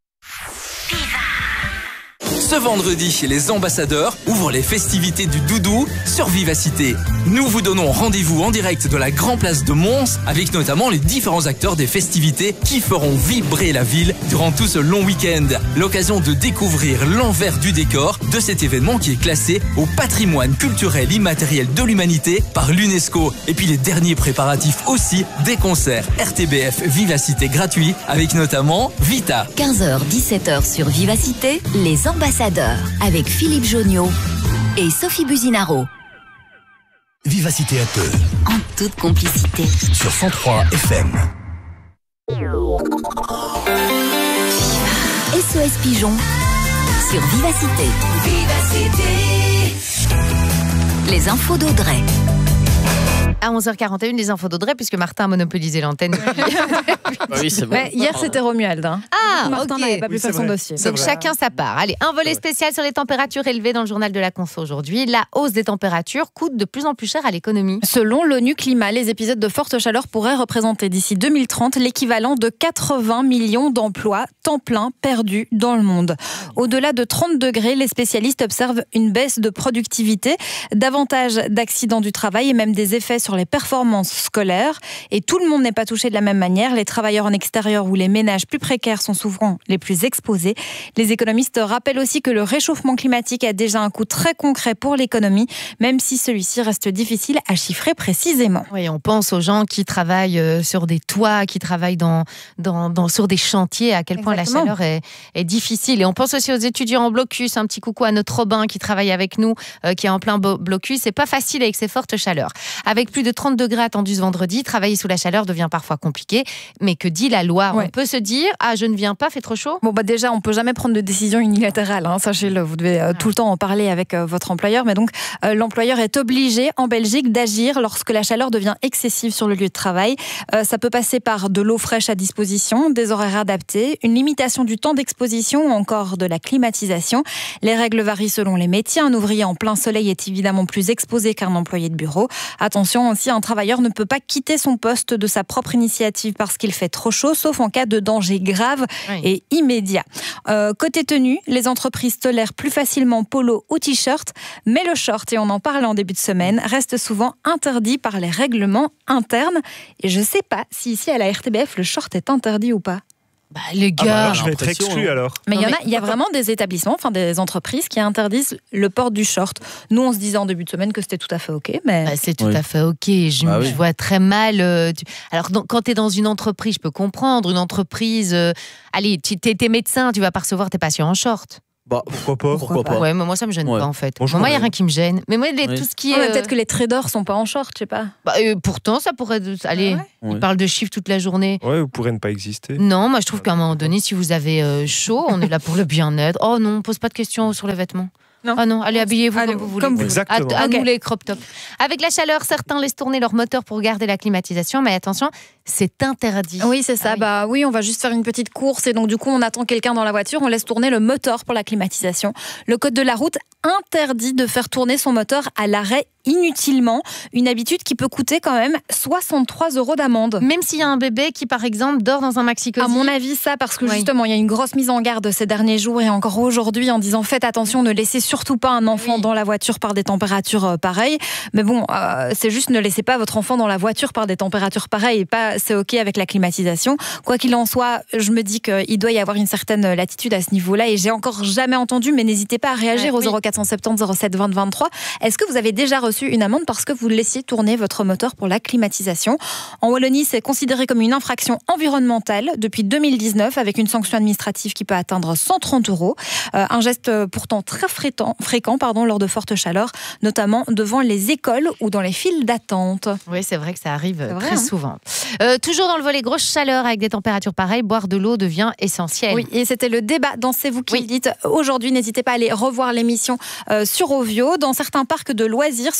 Speaker 19: Ce vendredi, les ambassadeurs ouvrent les festivités du doudou sur Vivacité. Nous vous donnons rendez-vous en direct de la Grand Place de Mons avec notamment les différents acteurs des festivités qui feront vibrer la ville durant tout ce long week-end. L'occasion de découvrir l'envers du décor de cet événement qui est classé au patrimoine culturel immatériel de l'humanité par l'UNESCO. Et puis les derniers préparatifs aussi des concerts R T B F Vivacité gratuits avec notamment Vita.
Speaker 5: quinze heures dix-sept heures sur Vivacité, les ambassadeurs avec Philippe Joniot et Sophie Buzinaro.
Speaker 18: Vivacité à deux.
Speaker 5: En toute complicité.
Speaker 18: Sur cent trois F M.
Speaker 5: S O S Pigeon sur Vivacité. Vivacité. Les infos d'Audrey.
Speaker 1: À onze heures quarante et une, les infos d'Audrey, puisque Martin a monopolisé l'antenne.
Speaker 4: Bah oui, c'est bon.
Speaker 2: Mais hier, c'était Romuald. Hein.
Speaker 1: Ah,
Speaker 2: Martin
Speaker 1: ok.
Speaker 2: n'avait pas pu
Speaker 3: Oui,
Speaker 2: faire
Speaker 3: c'est
Speaker 2: son
Speaker 3: vrai.
Speaker 2: dossier.
Speaker 3: C'est
Speaker 1: Donc
Speaker 3: vrai.
Speaker 1: chacun sa part. Allez, un volet spécial sur les températures élevées dans le journal de la Conso aujourd'hui. La hausse des températures coûte de plus en plus cher à l'économie.
Speaker 2: Selon l'ONU Climat, les épisodes de forte chaleur pourraient représenter d'ici deux mille trente l'équivalent de quatre-vingts millions d'emplois temps plein perdus dans le monde. Au-delà de trente degrés, les spécialistes observent une baisse de productivité, davantage d'accidents du travail et même des effets sur les performances scolaires. Et tout le monde n'est pas touché de la même manière. Les travailleurs en extérieur ou les ménages plus précaires sont souvent les plus exposés. Les économistes rappellent aussi que le réchauffement climatique a déjà un coût très concret pour l'économie, même si celui-ci reste difficile à chiffrer précisément.
Speaker 1: Oui, on pense aux gens qui travaillent euh, sur des toits, qui travaillent dans, dans, dans, sur des chantiers, à quel point
Speaker 2: Exactement.
Speaker 1: la chaleur est, est difficile. Et on pense aussi aux étudiants en blocus. Un petit coucou à notre Robin qui travaille avec nous, euh, qui est en plein bo- blocus. C'est pas facile avec ces fortes chaleurs. Avec plus de trente degrés attendus ce vendredi, travailler sous la chaleur devient parfois compliqué. Mais que dit la loi?
Speaker 2: Ouais.
Speaker 1: On peut se dire, ah, je ne viens pas, fait trop chaud?
Speaker 2: Bon, bah déjà, on peut jamais prendre de décision unilatérale, hein, sachez-le. Vous devez euh, tout le temps en parler avec euh, votre employeur. Mais donc, euh, l'employeur est obligé, en Belgique, d'agir lorsque la chaleur devient excessive sur le lieu de travail. Euh, ça peut passer par de l'eau fraîche à disposition, des horaires adaptés, une limitation du temps d'exposition ou encore de la climatisation. Les règles varient selon les métiers. Un ouvrier en plein soleil est évidemment plus exposé qu'un employé de bureau. Attention aussi, un travailleur ne peut pas quitter son poste de sa propre initiative parce qu'il fait trop chaud, sauf en cas de danger grave
Speaker 1: Oui.
Speaker 2: et immédiat. Euh, côté tenue, les entreprises tolèrent plus facilement polo ou t-shirt, mais le short, et on en parlait en début de semaine, reste souvent interdit par les règlements internes. Et je ne sais pas si ici à la R T B F, le short est interdit ou pas.
Speaker 1: Bah, les
Speaker 3: Ah bah
Speaker 1: gars.
Speaker 3: alors, je vais être
Speaker 4: l'impression,
Speaker 3: exclu
Speaker 4: hein.
Speaker 3: alors.
Speaker 2: Mais il y en
Speaker 1: Non,
Speaker 2: a, il y a vraiment des établissements, enfin des entreprises qui interdisent le port du short. Nous, on se disait en début de semaine que c'était tout à fait ok, mais
Speaker 1: Bah, c'est tout
Speaker 4: Oui.
Speaker 1: à fait ok. Je,
Speaker 4: Bah
Speaker 1: je
Speaker 4: oui.
Speaker 1: vois très mal. euh, tu- Alors, dans- quand tu es dans une entreprise, je peux comprendre. Une entreprise. euh, Allez, tu es médecin, tu vas pas recevoir tes patients en short.
Speaker 4: Bah,
Speaker 3: Pourquoi pas
Speaker 4: pourquoi pas.
Speaker 1: Ouais, mais moi, ça me gêne
Speaker 4: Ouais.
Speaker 1: pas, en fait.
Speaker 3: Bonjour,
Speaker 1: moi, il n'y a
Speaker 3: ouais.
Speaker 1: rien qui me gêne. Mais moi, les-
Speaker 4: Oui.
Speaker 1: tout ce qui est.
Speaker 2: Ouais, mais
Speaker 1: euh,
Speaker 2: peut-être que les traders sont pas en short, je sais pas.
Speaker 1: bah, euh, pourtant, ça pourrait. Allez,
Speaker 2: Ah
Speaker 1: ils
Speaker 4: ouais
Speaker 1: parlent de chiffres toute la journée.
Speaker 3: Ouais, vous pourrez ne pas exister.
Speaker 1: Non, moi, je trouve qu'à un moment donné, si vous avez euh, chaud, on est là pour le bien-être. Oh non, on pose pas de questions sur les vêtements.
Speaker 2: Non.
Speaker 1: Ah non, allez, habillez-vous
Speaker 2: Allez,
Speaker 1: comme vous voulez.
Speaker 2: comme vous.
Speaker 3: Exactement.
Speaker 1: À, à
Speaker 2: Ok.
Speaker 1: nous les crop tops. Avec la chaleur, certains laissent tourner leur moteur pour garder la climatisation, mais attention, c'est interdit.
Speaker 2: Oui, c'est ça.
Speaker 1: Ah oui.
Speaker 2: Bah oui, on va juste faire une petite course et donc du coup, on attend quelqu'un dans la voiture, on laisse tourner le moteur pour la climatisation. Le code de la route interdit de faire tourner son moteur à l'arrêt inutilement, une habitude qui peut coûter quand même soixante-trois euros d'amende.
Speaker 1: Même s'il y a un bébé qui, par exemple, dort dans un maxi-cosy.
Speaker 2: À mon avis, ça, parce que
Speaker 1: Oui.
Speaker 2: justement, il y a une grosse mise en garde ces derniers jours et encore aujourd'hui en disant faites attention, ne laissez surtout pas un enfant
Speaker 1: Oui.
Speaker 2: dans la voiture par des températures euh, pareilles. Mais bon, euh, c'est juste ne laissez pas votre enfant dans la voiture par des températures pareilles et pas c'est ok avec la climatisation. Quoi qu'il en soit, je me dis qu'il doit y avoir une certaine latitude à ce niveau-là et j'ai encore jamais entendu, mais n'hésitez pas à réagir
Speaker 1: Ouais,
Speaker 2: au
Speaker 1: oui.
Speaker 2: zéro quatre cent soixante-dix zéro sept vingt vingt-trois. Est-ce que vous avez déjà reçu une amende parce que vous laissiez tourner votre moteur pour la climatisation? En Wallonie, c'est considéré comme une infraction environnementale depuis deux mille dix-neuf avec une sanction administrative qui peut atteindre cent trente euros. Euh, un geste pourtant très fréquent, fréquent pardon, lors de fortes chaleurs, notamment devant les écoles ou dans les files d'attente.
Speaker 1: Oui, c'est vrai que ça arrive
Speaker 2: C'est vrai,
Speaker 1: très
Speaker 2: hein.
Speaker 1: souvent. Euh, toujours dans le volet grosse chaleur, avec des températures pareilles, boire de l'eau devient essentiel.
Speaker 2: Oui, et c'était le débat dans C'est vous qui
Speaker 1: Oui.
Speaker 2: le dites. Aujourd'hui, n'hésitez pas à aller revoir l'émission euh, sur Ovio. Dans certains parcs de loisirs,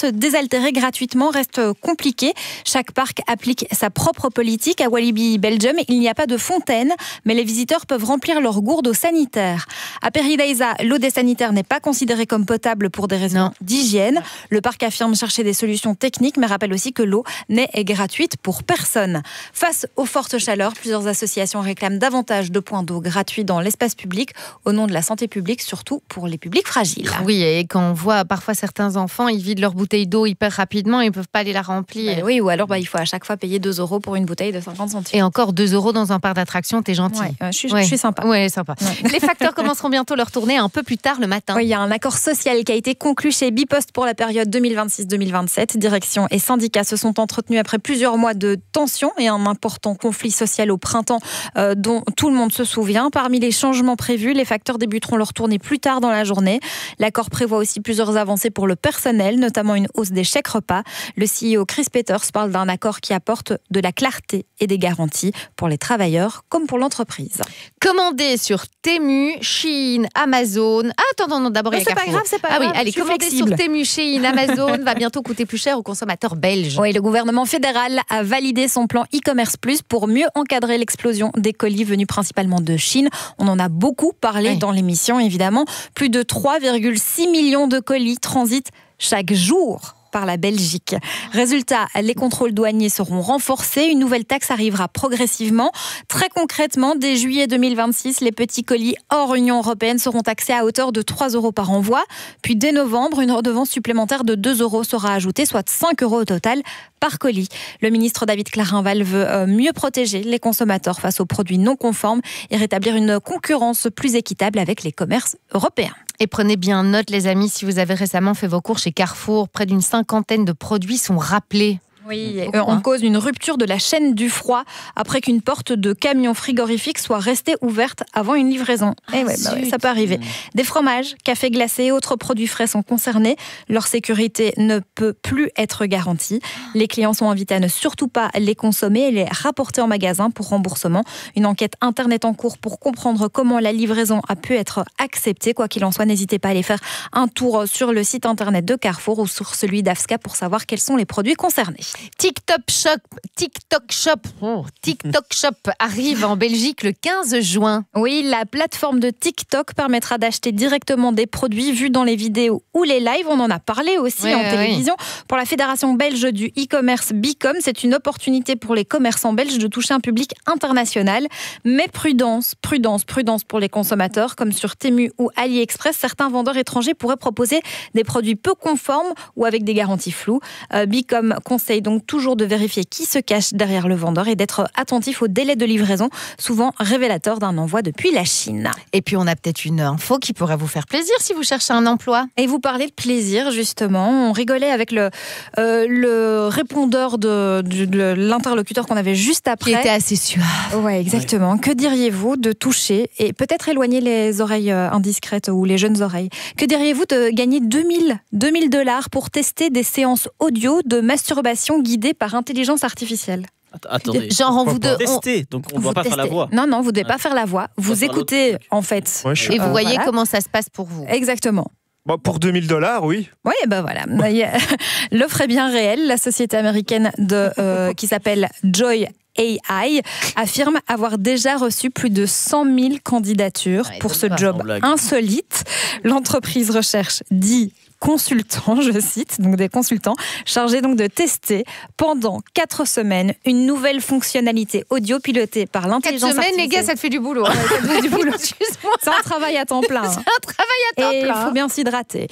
Speaker 20: se désaltérer gratuitement reste compliqué. Chaque parc applique sa propre politique. À Walibi Belgium, il n'y a pas de fontaine, mais les visiteurs peuvent remplir leur gourde eau sanitaire. À Paradise, l'eau des sanitaires n'est pas considérée comme potable pour des raisons non. d'hygiène. Le parc affirme chercher des solutions techniques, mais rappelle aussi que l'eau n'est gratuite pour personne. Face aux fortes chaleurs, plusieurs associations réclament davantage de points d'eau gratuits dans l'espace public au nom de la santé publique, surtout pour les publics fragiles.
Speaker 1: Oui, et quand on voit parfois certains enfants, ils vident leur bouteille d'eau hyper rapidement, ils ne peuvent pas aller la remplir.
Speaker 20: Bah oui, ou alors bah, il faut à chaque fois payer deux euros pour une bouteille de cinquante centimes.
Speaker 1: Et encore deux euros dans un parc d'attractions, t'es gentil.
Speaker 20: Ouais, euh, je, suis, ouais. je suis sympa.
Speaker 1: Ouais, sympa. Ouais. Les facteurs commenceront bientôt leur tournée un peu plus tard le matin.
Speaker 20: Oui, il y a un accord social qui a été conclu chez Bipost pour la période deux mille vingt-six deux mille vingt-sept. Direction et syndicats se sont entretenus après plusieurs mois de tensions et un important conflit social au printemps euh, dont tout le monde se souvient. Parmi les changements prévus, les facteurs débuteront leur tournée plus tard dans la journée. L'accord prévoit aussi plusieurs avancées pour le personnel, notamment une hausse des chèques repas. Le C E O Chris Peters parle d'un accord qui apporte de la clarté et des garanties pour les travailleurs comme pour l'entreprise.
Speaker 1: Commandez sur Temu, Shein, Amazon. Ah, attends, non, non, d'abord, il y a Carrefour.
Speaker 20: C'est pas grave, c'est pas
Speaker 1: ah
Speaker 20: grave.
Speaker 1: Ah oui, allez, commandez sur Temu, Shein, Amazon va bientôt coûter plus cher aux consommateurs belges.
Speaker 20: Oui, le gouvernement fédéral a validé son plan e-commerce plus pour mieux encadrer l'explosion des colis venus principalement de Chine. On en a beaucoup parlé oui. dans l'émission, évidemment. Plus de trois virgule six millions de colis transitent chaque jour par la Belgique. Résultat, les contrôles douaniers seront renforcés. Une nouvelle taxe arrivera progressivement. Très concrètement, dès juillet deux mille vingt-six, les petits colis hors Union européenne seront taxés à hauteur de trois euros par envoi. Puis dès novembre, une redevance supplémentaire de deux euros sera ajoutée, soit cinq euros au total par colis. Le ministre David Clarinval veut mieux protéger les consommateurs face aux produits non conformes et rétablir une concurrence plus équitable avec les commerces européens.
Speaker 1: Et prenez bien note, les amis, si vous avez récemment fait vos courses chez Carrefour, près d'une cinquantaine de produits sont rappelés.
Speaker 20: Oui, on cause une rupture de la chaîne du froid après qu'une porte de camion frigorifique soit restée ouverte avant une livraison. Ah, et ouais, bah ouais, ça peut arriver. Des fromages, cafés glacés et autres produits frais sont concernés. Leur sécurité ne peut plus être garantie. Les clients sont invités à ne surtout pas les consommer et les rapporter en magasin pour remboursement. Une enquête interne est en cours pour comprendre comment la livraison a pu être acceptée. Quoi qu'il en soit, n'hésitez pas à aller faire un tour sur le site internet de Carrefour ou sur celui d'Afsca pour savoir quels sont les produits concernés.
Speaker 1: TikTok Shop, TikTok Shop, oh, TikTok Shop arrive en Belgique le quinze juin.
Speaker 20: Oui, la plateforme de TikTok permettra d'acheter directement des produits vus dans les vidéos ou les lives. On en a parlé aussi oui, en oui. télévision. Pour la Fédération belge du e-commerce Bicom, c'est une opportunité pour les commerçants belges de toucher un public international. Mais prudence, prudence, prudence pour les consommateurs. Comme sur Temu ou AliExpress, certains vendeurs étrangers pourraient proposer des produits peu conformes ou avec des garanties floues. Euh, Bicom conseille donc toujours de vérifier qui se cache derrière le vendeur et d'être attentif au délai de livraison, souvent révélateur d'un envoi depuis la Chine.
Speaker 1: Et puis on a peut-être une info qui pourrait vous faire plaisir si vous cherchez un emploi.
Speaker 20: Et vous parlez de plaisir justement, on rigolait avec le, euh, le répondeur de, de, de l'interlocuteur qu'on avait juste après.
Speaker 1: Qui était assez suave.
Speaker 20: Ouais, exactement. Ouais. Que diriez-vous de toucher et peut-être éloigner les oreilles indiscrètes ou les jeunes oreilles. Que diriez-vous de gagner deux mille dollars pour tester des séances audio de masturbation guidée par intelligence artificielle?
Speaker 4: Attendez,
Speaker 1: genre on vous de,
Speaker 4: tester, donc on ne doit pas
Speaker 20: testez.
Speaker 4: faire la voix.
Speaker 20: Non, non, vous ne devez pas faire la voix. Vous écoutez en fait.
Speaker 1: Ouais, et vous euh, voyez voilà. comment ça se passe pour vous.
Speaker 20: Exactement.
Speaker 3: Bon, pour deux mille dollars, oui.
Speaker 20: Oui, ben voilà. L'offre est bien réelle. La société américaine de, euh, qui s'appelle Joy A I affirme avoir déjà reçu plus de cent mille candidatures ouais, pour ce job insolite. L'entreprise recherche dix consultants, je cite, donc des consultants, chargés donc de tester pendant quatre semaines une nouvelle fonctionnalité audio pilotée par l'intelligence artificielle.
Speaker 1: quatre semaines, les gars, ça te fait du boulot. Hein. Ça te fait du boulot, excuse-moi.
Speaker 20: C'est un travail à temps plein.
Speaker 1: C'est un travail à temps
Speaker 20: Et
Speaker 1: plein.
Speaker 20: il faut bien s'hydrater.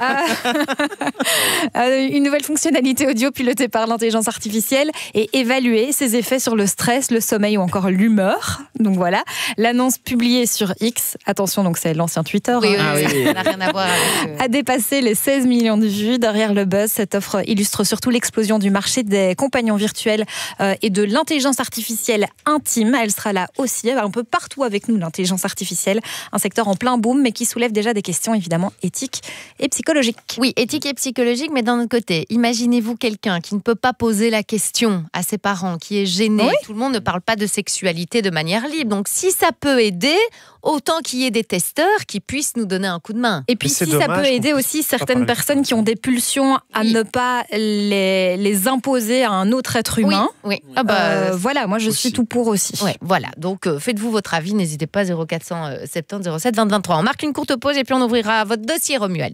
Speaker 20: euh, une nouvelle fonctionnalité audio pilotée par l'intelligence artificielle et évaluer ses effets sur le stress, le sommeil ou encore l'humeur. Donc voilà, l'annonce publiée sur X, attention, donc c'est l'ancien Twitter,
Speaker 1: oui,
Speaker 20: hein,
Speaker 1: oui, oui, ça n'a rien à voir avec...
Speaker 20: a dépassé les seize millions de vues. Derrière le buzz, cette offre illustre surtout l'explosion du marché des compagnons virtuels euh, et de l'intelligence artificielle intime. Elle sera là aussi, un peu partout avec nous, l'intelligence artificielle. Un secteur en plein boom, mais qui soulève déjà des questions évidemment éthiques et psychologiques.
Speaker 1: Oui, éthique et psychologique, mais d'un autre côté, imaginez-vous quelqu'un qui ne peut pas poser la question à ses parents, qui est gêné. Oui. Tout le monde ne parle pas de sexualité de manière libre. Donc si ça peut aider, autant qu'il y ait des testeurs qui puissent nous donner un coup de main.
Speaker 20: Et puis si ça peut aider aussi certaines certaines personnes qui ont des pulsions à oui. ne pas les, les imposer à un autre être humain.
Speaker 1: Oui, oui. Ah bah,
Speaker 20: euh, voilà, moi je aussi. suis tout pour aussi.
Speaker 1: Ouais, voilà, donc euh, faites-vous votre avis, n'hésitez pas, zéro quatre cent soixante-dix zéro sept vingt vingt-trois. On marque une courte pause et puis on ouvrira votre dossier, Romuald.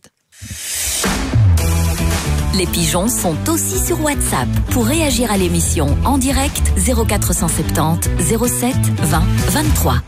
Speaker 5: Les pigeons sont aussi sur WhatsApp. Pour réagir à l'émission en direct, zéro quatre cent soixante-dix zéro sept vingt vingt-trois.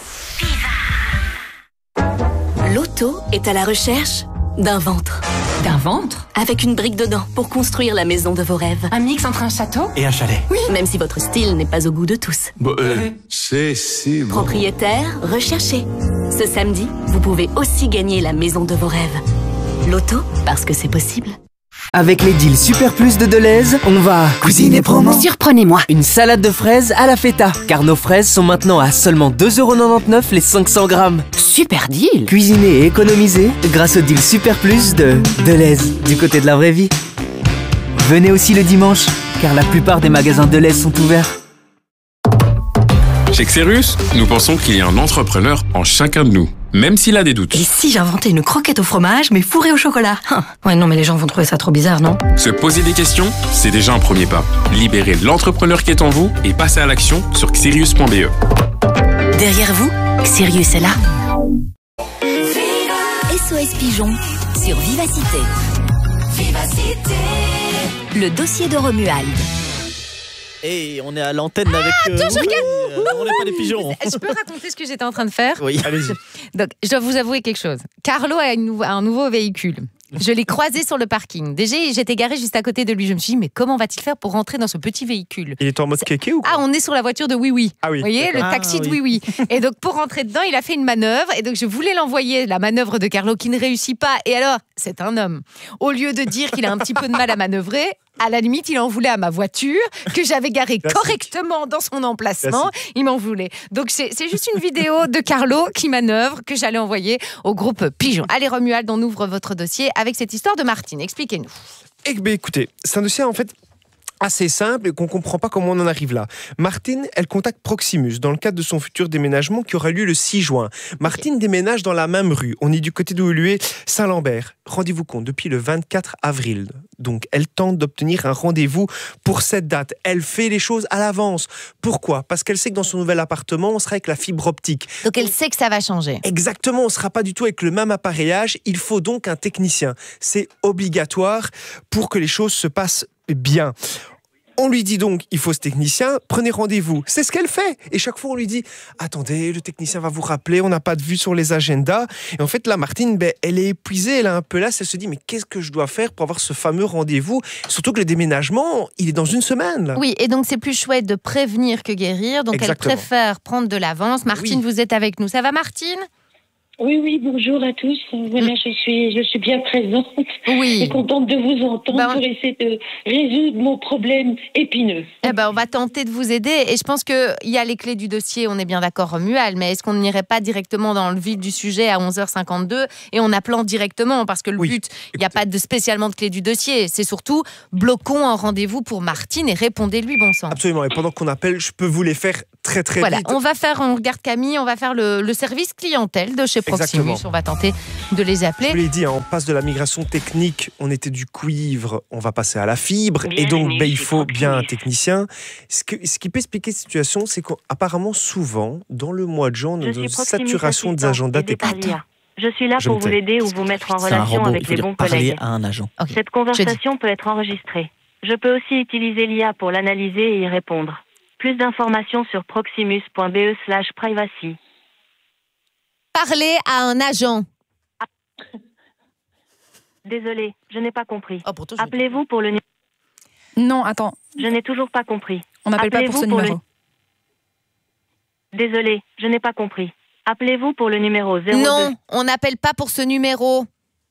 Speaker 12: Loto est à la recherche d'un ventre.
Speaker 10: D'un ventre?
Speaker 12: Avec une brique dedans pour construire la maison de vos rêves.
Speaker 10: Un mix entre un château
Speaker 11: et un chalet.
Speaker 12: Oui, même si votre style n'est pas au goût de tous.
Speaker 11: Bon, euh, c'est si bon.
Speaker 12: Propriétaire recherché. Ce samedi, vous pouvez aussi gagner la maison de vos rêves. Loto, parce que c'est possible.
Speaker 14: Avec les deals Super Plus de Deleuze, on va cuisiner promo.
Speaker 10: Surprenez-moi.
Speaker 14: Une salade de fraises à la feta, car nos fraises sont maintenant à seulement deux euros quatre-vingt-dix-neuf les cinq cents grammes.
Speaker 10: Super deal.
Speaker 14: Cuisiner et économiser grâce au deal Super Plus de Deleuze, du côté de la vraie vie. Venez aussi le dimanche, car la plupart des magasins Deleuze sont ouverts.
Speaker 11: Chez Xerus, nous pensons qu'il y a un entrepreneur en chacun de nous, même s'il a des doutes.
Speaker 10: Et si j'inventais une croquette au fromage, mais fourrée au chocolat? Hum. Ouais, non, mais les gens vont trouver ça trop bizarre, non?
Speaker 11: Se poser des questions, c'est déjà un premier pas. Libérez l'entrepreneur qui est en vous et passez à l'action sur xerius point b e.
Speaker 10: Derrière vous, Xerius est là.
Speaker 5: S O S Pigeon sur Vivacité. Vivacité. Le dossier de Romuald.
Speaker 4: Et on est à l'antenne avec...
Speaker 1: Ah, attends,
Speaker 4: euh,
Speaker 1: je regarde.
Speaker 4: oui, euh, on n'est pas des pigeons.
Speaker 1: Je peux raconter ce que j'étais en train de faire?
Speaker 4: Oui, allez-y.
Speaker 1: Donc, je dois vous avouer quelque chose. Carlo a une nou- un nouveau véhicule. Je l'ai croisé sur le parking. Déjà, j'étais garée juste à côté de lui. Je me suis dit, mais comment va-t-il faire pour rentrer dans ce petit véhicule?
Speaker 3: Il est en mode kéké ou quoi?
Speaker 1: Ah, on est sur la voiture de Oui Oui.
Speaker 3: Ah oui.
Speaker 1: Vous voyez, le
Speaker 3: Ah,
Speaker 1: taxi de
Speaker 3: oui.
Speaker 1: Oui Oui. Et donc, pour rentrer dedans, il a fait une manœuvre. Et donc, je voulais l'envoyer, la manœuvre de Carlo, qui ne réussit pas. Et alors, c'est un homme. Au lieu de dire qu'il a un petit peu de mal à manœuvrer, à la limite, il en voulait à ma voiture, que j'avais garée
Speaker 3: Classique.
Speaker 1: correctement dans son emplacement.
Speaker 3: Classique.
Speaker 1: Il m'en voulait. Donc, c'est c'est juste une vidéo de Carlo qui manœuvre, que j'allais envoyer au groupe Pigeon. Allez, Romuald, on ouvre votre dossier avec cette histoire de Martine. Expliquez-nous.
Speaker 3: Eh bien, écoutez, c'est un dossier en fait assez simple et qu'on ne comprend pas comment on en arrive là. Martine, elle contacte Proximus dans le cadre de son futur déménagement qui aura lieu le six juin. Martine okay. déménage dans la même rue. On est du côté d'où lui est Saint-Lambert. Rendez-vous compte, depuis le vingt-quatre avril. Donc, elle tente d'obtenir un rendez-vous pour cette date. Elle fait les choses à l'avance. Pourquoi? Parce qu'elle sait que dans son nouvel appartement, on sera avec la fibre optique.
Speaker 1: Donc, elle sait que ça va changer.
Speaker 3: Exactement, on ne sera pas du tout avec le même appareillage. Il faut donc un technicien. C'est obligatoire pour que les choses se passent bien. On lui dit donc, il faut ce technicien, prenez rendez-vous. C'est ce qu'elle fait. Et chaque fois, on lui dit, attendez, le technicien va vous rappeler, on n'a pas de vue sur les agendas. Et en fait, là, Martine, ben, elle est épuisée, elle est un peu là, elle se dit, mais qu'est-ce que je dois faire pour avoir ce fameux rendez-vous? Surtout que le déménagement, il est dans une semaine. Là.
Speaker 1: Oui, et donc c'est plus chouette de prévenir que guérir. Donc
Speaker 3: Exactement.
Speaker 1: Elle préfère prendre de l'avance. Martine, oui. Vous êtes avec nous. Ça va, Martine?
Speaker 21: Oui, oui, bonjour à tous. Voilà, je suis, je suis bien présente.
Speaker 1: Oui.
Speaker 21: Et contente de vous entendre
Speaker 1: ben,
Speaker 21: pour essayer de résoudre mon problème épineux.
Speaker 1: Eh ben, on va tenter de vous aider. Et je pense qu'il y a les clés du dossier, on est bien d'accord, Romuald, mais est-ce qu'on n'irait pas directement dans le vif du sujet à onze heures cinquante-deux et en appelant directement? Parce que le
Speaker 3: oui.
Speaker 1: but, il n'y a pas de, spécialement de clé du dossier. C'est surtout, bloquons un rendez-vous pour Martine et répondez-lui, bon sang.
Speaker 3: Absolument. Et pendant qu'on appelle, je peux vous les faire très, très
Speaker 1: voilà.
Speaker 3: vite.
Speaker 1: On va faire, on regarde Camille, on va faire le, le service clientèle de chez Proximus.
Speaker 3: Exactement.
Speaker 1: On va tenter de les appeler.
Speaker 3: Je vous l'ai dit, hein, on passe de la migration technique, on était du cuivre, on va passer à la fibre.
Speaker 21: Bien
Speaker 3: et donc, ben, il faut
Speaker 21: Proximus.
Speaker 3: bien un technicien. Ce, que, ce qui peut expliquer cette situation, c'est qu'apparemment, souvent, dans le mois de juin, on a une saturation des agendas techniques.
Speaker 21: Je suis là
Speaker 3: Je
Speaker 21: pour vous aider ou vous mettre en
Speaker 4: C'est un
Speaker 21: relation
Speaker 4: robot,
Speaker 21: avec
Speaker 4: il faut
Speaker 21: les
Speaker 4: dire
Speaker 21: bons
Speaker 4: parler
Speaker 21: collègues.
Speaker 4: à un agent.
Speaker 1: Okay.
Speaker 21: Cette conversation peut être enregistrée. Je peux aussi utiliser l'I A pour l'analyser et y répondre. Plus d'informations sur proximus point b e slash privacy.
Speaker 1: Parler à un agent.
Speaker 21: Désolée, je n'ai pas compris.
Speaker 1: Oh, pourtant,
Speaker 21: Appelez-vous pour le numéro.
Speaker 20: Non, attends.
Speaker 21: Je n'ai toujours pas compris.
Speaker 20: On n'appelle pas pour ce
Speaker 21: pour
Speaker 20: numéro.
Speaker 21: Le... Désolée, je n'ai pas compris. Appelez-vous pour le numéro zéro deux.
Speaker 1: Non, on n'appelle pas pour ce numéro.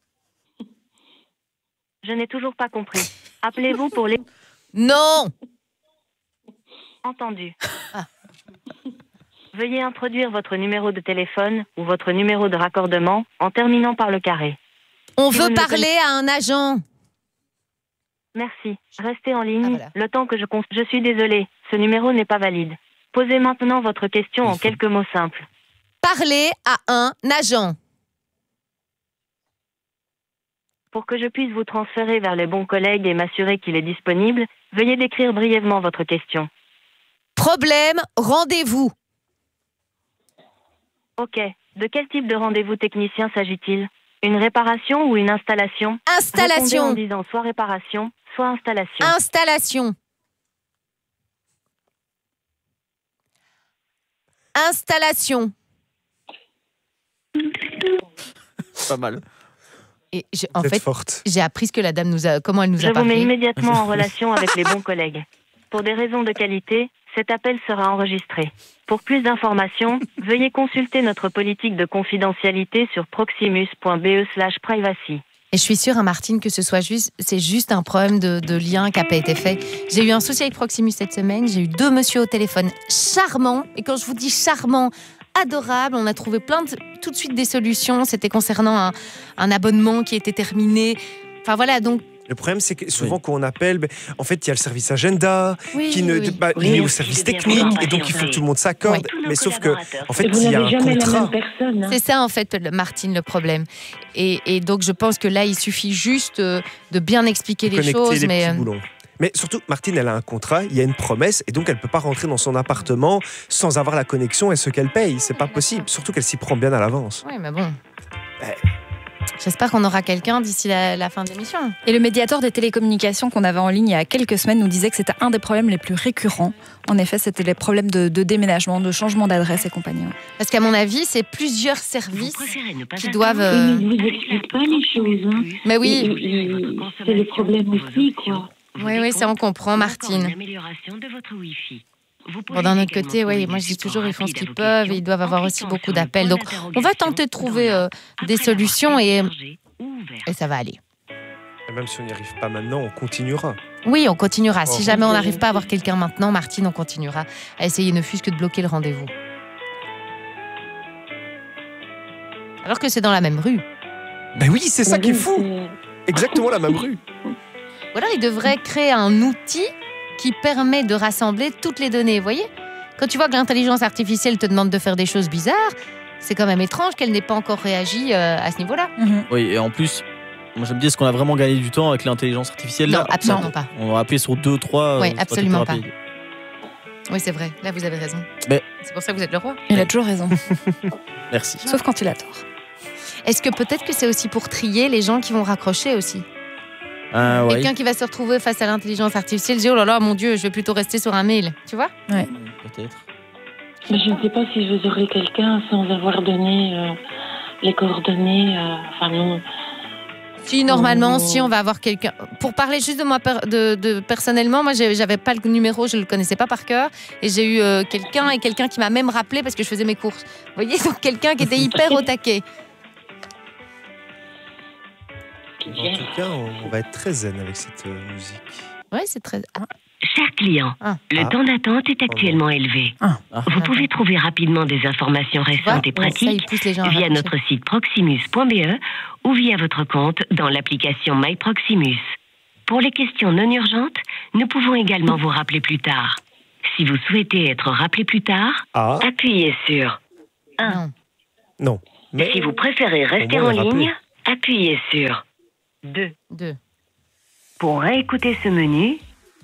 Speaker 21: Je n'ai toujours pas compris. Appelez-vous pour les...
Speaker 1: Non.
Speaker 21: Entendu. Ah. Veuillez introduire votre numéro de téléphone ou votre numéro de raccordement en terminant par le carré.
Speaker 1: On
Speaker 21: si
Speaker 1: veut parler connaissez... à un agent.
Speaker 21: Merci. Restez en ligne. Ah, voilà. Le temps que je... Cons... Je suis désolée. Ce numéro n'est pas valide. Posez maintenant votre question en quelques mots simples.
Speaker 1: Parler à un agent.
Speaker 21: Pour que je puisse vous transférer vers les bons collègues et m'assurer qu'il est disponible, veuillez décrire brièvement votre question.
Speaker 1: Problème, rendez-vous.
Speaker 21: Ok. De quel type de rendez-vous technicien s'agit-il? Une réparation ou une installation?
Speaker 1: Installation.
Speaker 21: Répondez en disant soit réparation, soit installation.
Speaker 1: Installation. Installation.
Speaker 4: Pas mal.
Speaker 1: Et je, en
Speaker 3: Vous êtes
Speaker 1: fait,
Speaker 3: forte.
Speaker 1: j'ai appris ce que la dame nous a, comment elle nous
Speaker 21: Je
Speaker 1: a
Speaker 21: vous
Speaker 1: parlé.
Speaker 21: mets immédiatement en relation avec les bons collègues. Pour des raisons de qualité, cet appel sera enregistré. Pour plus d'informations, veuillez consulter notre politique de confidentialité sur proximus.be slash privacy.
Speaker 1: Et je suis sûre, hein, Martine, que ce soit juste, c'est juste un problème de, de lien qui n'a pas été fait. J'ai eu un souci avec Proximus cette semaine. J'ai eu deux messieurs au téléphone charmants. Et quand je vous dis charmants, adorables, on a trouvé plein de, tout de suite des solutions. C'était concernant un, un abonnement qui était terminé. Enfin voilà, donc.
Speaker 3: Le problème, c'est que souvent, oui. quand on appelle, ben, en fait, il y a le service agenda,
Speaker 1: oui,
Speaker 3: qui ne,
Speaker 1: oui.
Speaker 3: bah,
Speaker 1: oui,
Speaker 3: il est
Speaker 1: oui,
Speaker 3: au service technique, et donc il faut que tout le monde s'accorde.
Speaker 1: Oui.
Speaker 3: Mais sauf que, en fait, il y a un contrat.
Speaker 1: Hein. C'est ça, en fait, Martine, le problème. Et, et donc, je pense que là, il suffit juste de bien expliquer les choses.
Speaker 3: Les
Speaker 1: mais...
Speaker 3: petits boulons. Mais surtout, Martine, elle a un contrat, il y a une promesse, et donc elle ne peut pas rentrer dans son appartement sans avoir la connexion et ce qu'elle paye. C'est pas possible, surtout qu'elle s'y prend bien à l'avance.
Speaker 1: Oui, mais bon. Ben... J'espère qu'on aura quelqu'un d'ici la, la fin de l'émission.
Speaker 20: Et le médiateur des télécommunications qu'on avait en ligne il y a quelques semaines nous disait que c'était un des problèmes les plus récurrents. En effet, c'était les problèmes de, de déménagement, de changement d'adresse et compagnie.
Speaker 1: Parce qu'à mon avis, c'est plusieurs services qui doivent... Euh...
Speaker 13: Ils ne vous expliquent pas les choses. Hein.
Speaker 1: Mais oui.
Speaker 13: Et, et, et, c'est le problème aussi, quoi.
Speaker 1: Oui, oui, ça on comprend, Martine. Bon, d'un autre côté, oui, moi je dis toujours, ils font ce qu'ils peuvent et ils doivent avoir aussi beaucoup d'appels. Donc, on va tenter de trouver euh, des solutions et, et ça va aller.
Speaker 3: Et même si on n'y arrive pas maintenant, on continuera.
Speaker 1: Oui, on continuera. Si jamais on n'arrive pas à avoir quelqu'un maintenant, Martine, on continuera à essayer ne fût-ce que de bloquer le rendez-vous. Alors que c'est dans la même rue.
Speaker 3: Ben oui, c'est ça qui est fou. Exactement la même rue.
Speaker 1: Ou alors, ils devraient créer un outil qui permet de rassembler toutes les données. Vous voyez ? Quand tu vois que l'intelligence artificielle te demande de faire des choses bizarres, c'est quand même étrange qu'elle n'ait pas encore réagi euh, à ce niveau-là.
Speaker 20: Mm-hmm.
Speaker 4: Oui, et en plus, moi je me dis, est-ce qu'on a vraiment gagné du temps avec l'intelligence artificielle ?
Speaker 1: Non,
Speaker 4: là
Speaker 1: absolument
Speaker 4: non.
Speaker 1: pas.
Speaker 4: On va appeler sur deux, trois.
Speaker 1: Oui,
Speaker 4: euh,
Speaker 1: absolument pas. Oui, c'est vrai. Là, vous avez raison.
Speaker 4: Mais...
Speaker 1: C'est pour ça que vous êtes le roi.
Speaker 20: Il a toujours raison.
Speaker 4: Merci.
Speaker 20: Sauf quand il a tort.
Speaker 1: Est-ce que peut-être que c'est aussi pour trier les gens qui vont raccrocher aussi ?
Speaker 4: Ah, ouais.
Speaker 1: Quelqu'un qui va se retrouver face à l'intelligence artificielle, dit oh là là, mon Dieu, je vais plutôt rester sur un mail. Tu vois ?
Speaker 20: Ouais.
Speaker 4: Peut-être.
Speaker 13: Mais je ne sais pas si vous aurez quelqu'un sans avoir donné euh, les coordonnées. Euh, enfin, non.
Speaker 1: Si, normalement, oh. si on va avoir quelqu'un. Pour parler juste de moi per... de, de personnellement, moi, j'avais pas le numéro, je le connaissais pas par cœur. Et j'ai eu euh, quelqu'un et quelqu'un qui m'a même rappelé parce que je faisais mes courses. Vous voyez, donc quelqu'un qui était hyper au taquet.
Speaker 3: En tout cas, on va être très zen avec cette euh, musique.
Speaker 1: Oui, c'est très... Ah.
Speaker 10: Cher client, ah. le ah. temps d'attente est actuellement oh élevé. Ah. Vous pouvez trouver rapidement des informations récentes et pratiques ça, via notre site proximus point b e ou via votre compte dans l'application My Proximus. Pour les questions non urgentes, nous pouvons également vous rappeler plus tard. Si vous souhaitez être rappelé plus tard, ah. appuyez sur un.
Speaker 3: Non.
Speaker 10: Mais si vous préférez rester en ligne, appuyez sur deux.
Speaker 1: deux.
Speaker 10: Pour réécouter ce menu...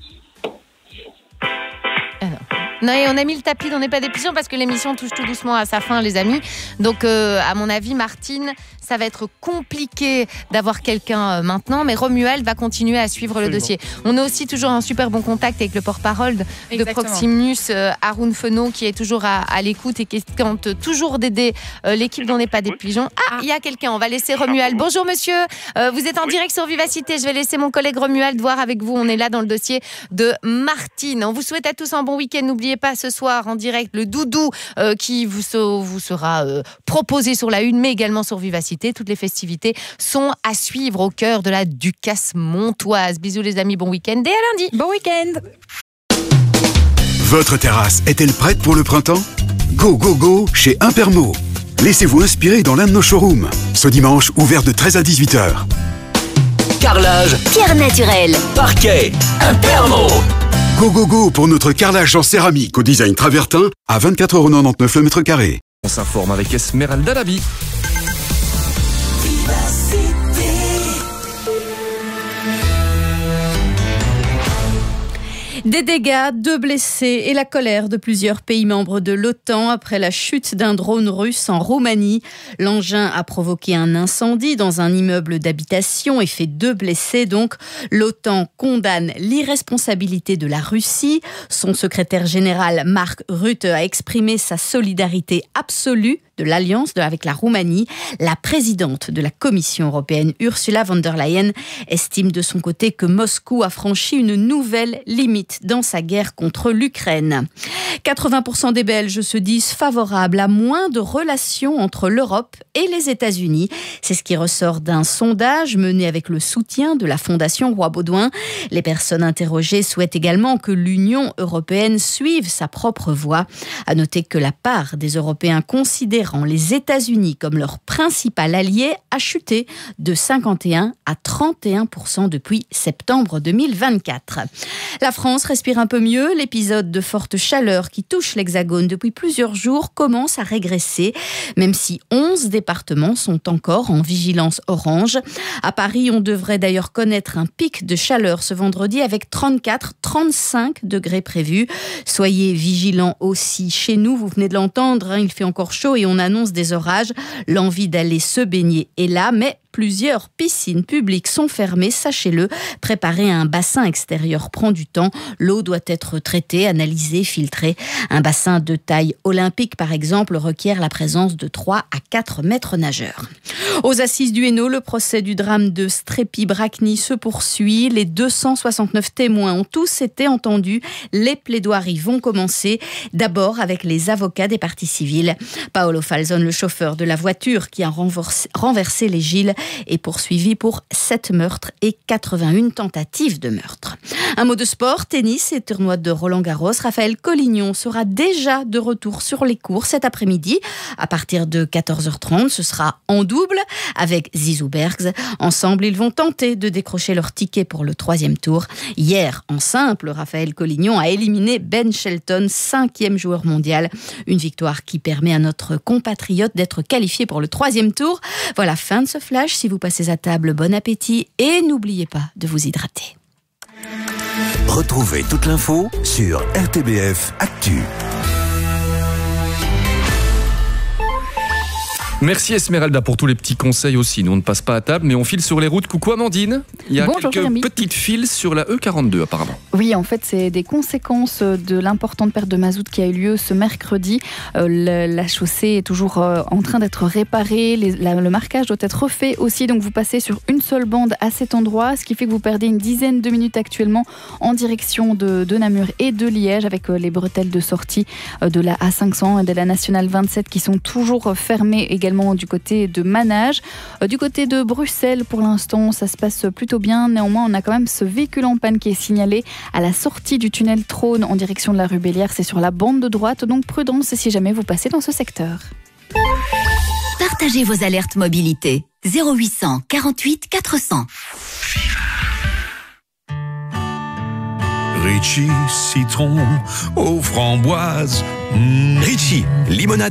Speaker 1: Non, et on a mis le tapis dans n'est pas des pigeons parce que l'émission touche tout doucement à sa fin, les amis. Donc, euh, à mon avis, Martine, ça va être compliqué d'avoir quelqu'un euh, maintenant, mais Romuald va continuer à suivre Absolument. le dossier. On a aussi toujours un super bon contact avec le porte-parole de, de Proximus, euh, Haroun Fenot, qui est toujours à, à l'écoute et qui tente toujours d'aider euh, l'équipe dans n'est pas des pigeons. Ah, il y a quelqu'un, on va laisser Romuald. Bonjour monsieur, euh, vous êtes en direct sur Vivacité. Je vais laisser mon collègue Romuald voir avec vous. On est là dans le dossier de Martine. On vous souhaite à tous un bon week-end. N'oubliez pas ce soir en direct le doudou euh, qui vous, vous sera euh, proposé sur la une, mais également sur Vivacité. Toutes les festivités sont à suivre au cœur de la Ducasse montoise. Bisous les amis, bon week-end et à lundi.
Speaker 20: Bon week-end.
Speaker 22: Votre terrasse est-elle prête pour le printemps ? Go, go, go chez Impermo. Laissez-vous inspirer dans l'un de nos showrooms. Ce dimanche, ouvert de treize à dix-huit heures.
Speaker 23: Carrelage,
Speaker 10: pierre naturelle,
Speaker 23: parquet, Impermo.
Speaker 22: Go, go, go pour notre carrelage en céramique au design travertin à vingt-quatre euros quatre-vingt-dix-neuf le mètre carré.
Speaker 23: On s'informe avec Esmeralda Labi.
Speaker 6: Des dégâts, deux blessés et la colère de plusieurs pays membres de l'OTAN après la chute d'un drone russe en Roumanie. L'engin a provoqué un incendie dans un immeuble d'habitation et fait deux blessés. Donc, l'OTAN condamne l'irresponsabilité de la Russie. Son secrétaire général Mark Rutte a exprimé sa solidarité absolue de l'alliance avec la Roumanie. La présidente de la Commission européenne, Ursula von der Leyen, estime de son côté que Moscou a franchi une nouvelle limite dans sa guerre contre l'Ukraine. quatre-vingts pour cent des Belges se disent favorables à moins de relations entre l'Europe et les États-Unis. C'est ce qui ressort d'un sondage mené avec le soutien de la Fondation Roi Baudouin. Les personnes interrogées souhaitent également que l'Union européenne suive sa propre voie. À noter que la part des Européens considérant les États-Unis comme leur principal allié a chuté de cinquante et un à trente et un pour cent depuis septembre deux mille vingt-quatre. La France respire un peu mieux. L'épisode de forte chaleur qui touche l'Hexagone depuis plusieurs jours commence à régresser, même si onze départements sont encore en vigilance orange. À Paris, on devrait d'ailleurs connaître un pic de chaleur ce vendredi avec trente-quatre à trente-cinq degrés prévus. Soyez vigilants aussi chez nous, vous venez de l'entendre, hein, il fait encore chaud et on annonce des orages. L'envie d'aller se baigner est là, mais plusieurs piscines publiques sont fermées, sachez-le. Préparer un bassin extérieur prend du temps. L'eau doit être traitée, analysée, filtrée. Un bassin de taille olympique, par exemple, requiert la présence de trois à quatre maîtres nageurs. Aux assises du Hainaut, le procès du drame de Strépy-Bracny se poursuit. Les deux cent soixante-neuf témoins ont tous été entendus. Les plaidoiries vont commencer. D'abord avec les avocats des parties civiles. Paolo Falzone, le chauffeur de la voiture qui a renversé, renversé les Gilles, est poursuivi pour sept meurtres et quatre-vingt-un tentatives de meurtre. Un mot de sport, tennis et tournoi de Roland-Garros. Raphaël Collignon sera déjà de retour sur les cours cet après-midi. À partir de quatorze heures trente, ce sera en double avec Zizou Bergs. Ensemble, ils vont tenter de décrocher leur ticket pour le troisième tour. Hier, en simple, Raphaël Collignon a éliminé Ben Shelton, cinquième joueur mondial. Une victoire qui permet à notre compatriote d'être qualifié pour le troisième tour. Voilà, fin de ce flash. Si vous passez à table, bon appétit et n'oubliez pas de vous hydrater.
Speaker 16: Retrouvez toute l'info sur R T B F Actu.
Speaker 7: Merci Esmeralda pour tous les petits conseils aussi. Nous, on ne passe pas à table, mais on file sur les routes. Coucou Amandine. Il y a
Speaker 2: Bonjour,
Speaker 7: quelques
Speaker 2: Jérémy.
Speaker 7: petites files sur la E quarante-deux apparemment.
Speaker 2: Oui, en fait, c'est des conséquences de l'importante perte de mazout qui a eu lieu ce mercredi. Euh, le, la chaussée est toujours euh, en train d'être réparée. Les, la, le marquage doit être refait aussi. Donc, vous passez sur une seule bande à cet endroit, ce qui fait que vous perdez une dizaine de minutes actuellement en direction de, de Namur et de Liège avec euh, les bretelles de sortie euh, de la A cinq cents et de la Nationale vingt-sept qui sont toujours euh, fermées également du côté de Manage. Euh, du côté de Bruxelles, pour l'instant, ça se passe plutôt bien. Néanmoins, on a quand même ce véhicule en panne qui est signalé à la sortie du tunnel Trône en direction de la rue Bélière. C'est sur la bande de droite, donc prudence si jamais vous passez dans ce secteur.
Speaker 5: Partagez vos alertes mobilité. zéro huit cent quarante-huit quatre cents.
Speaker 8: Ritchie, citron aux framboises. Mmh.
Speaker 9: Ritchie, limonade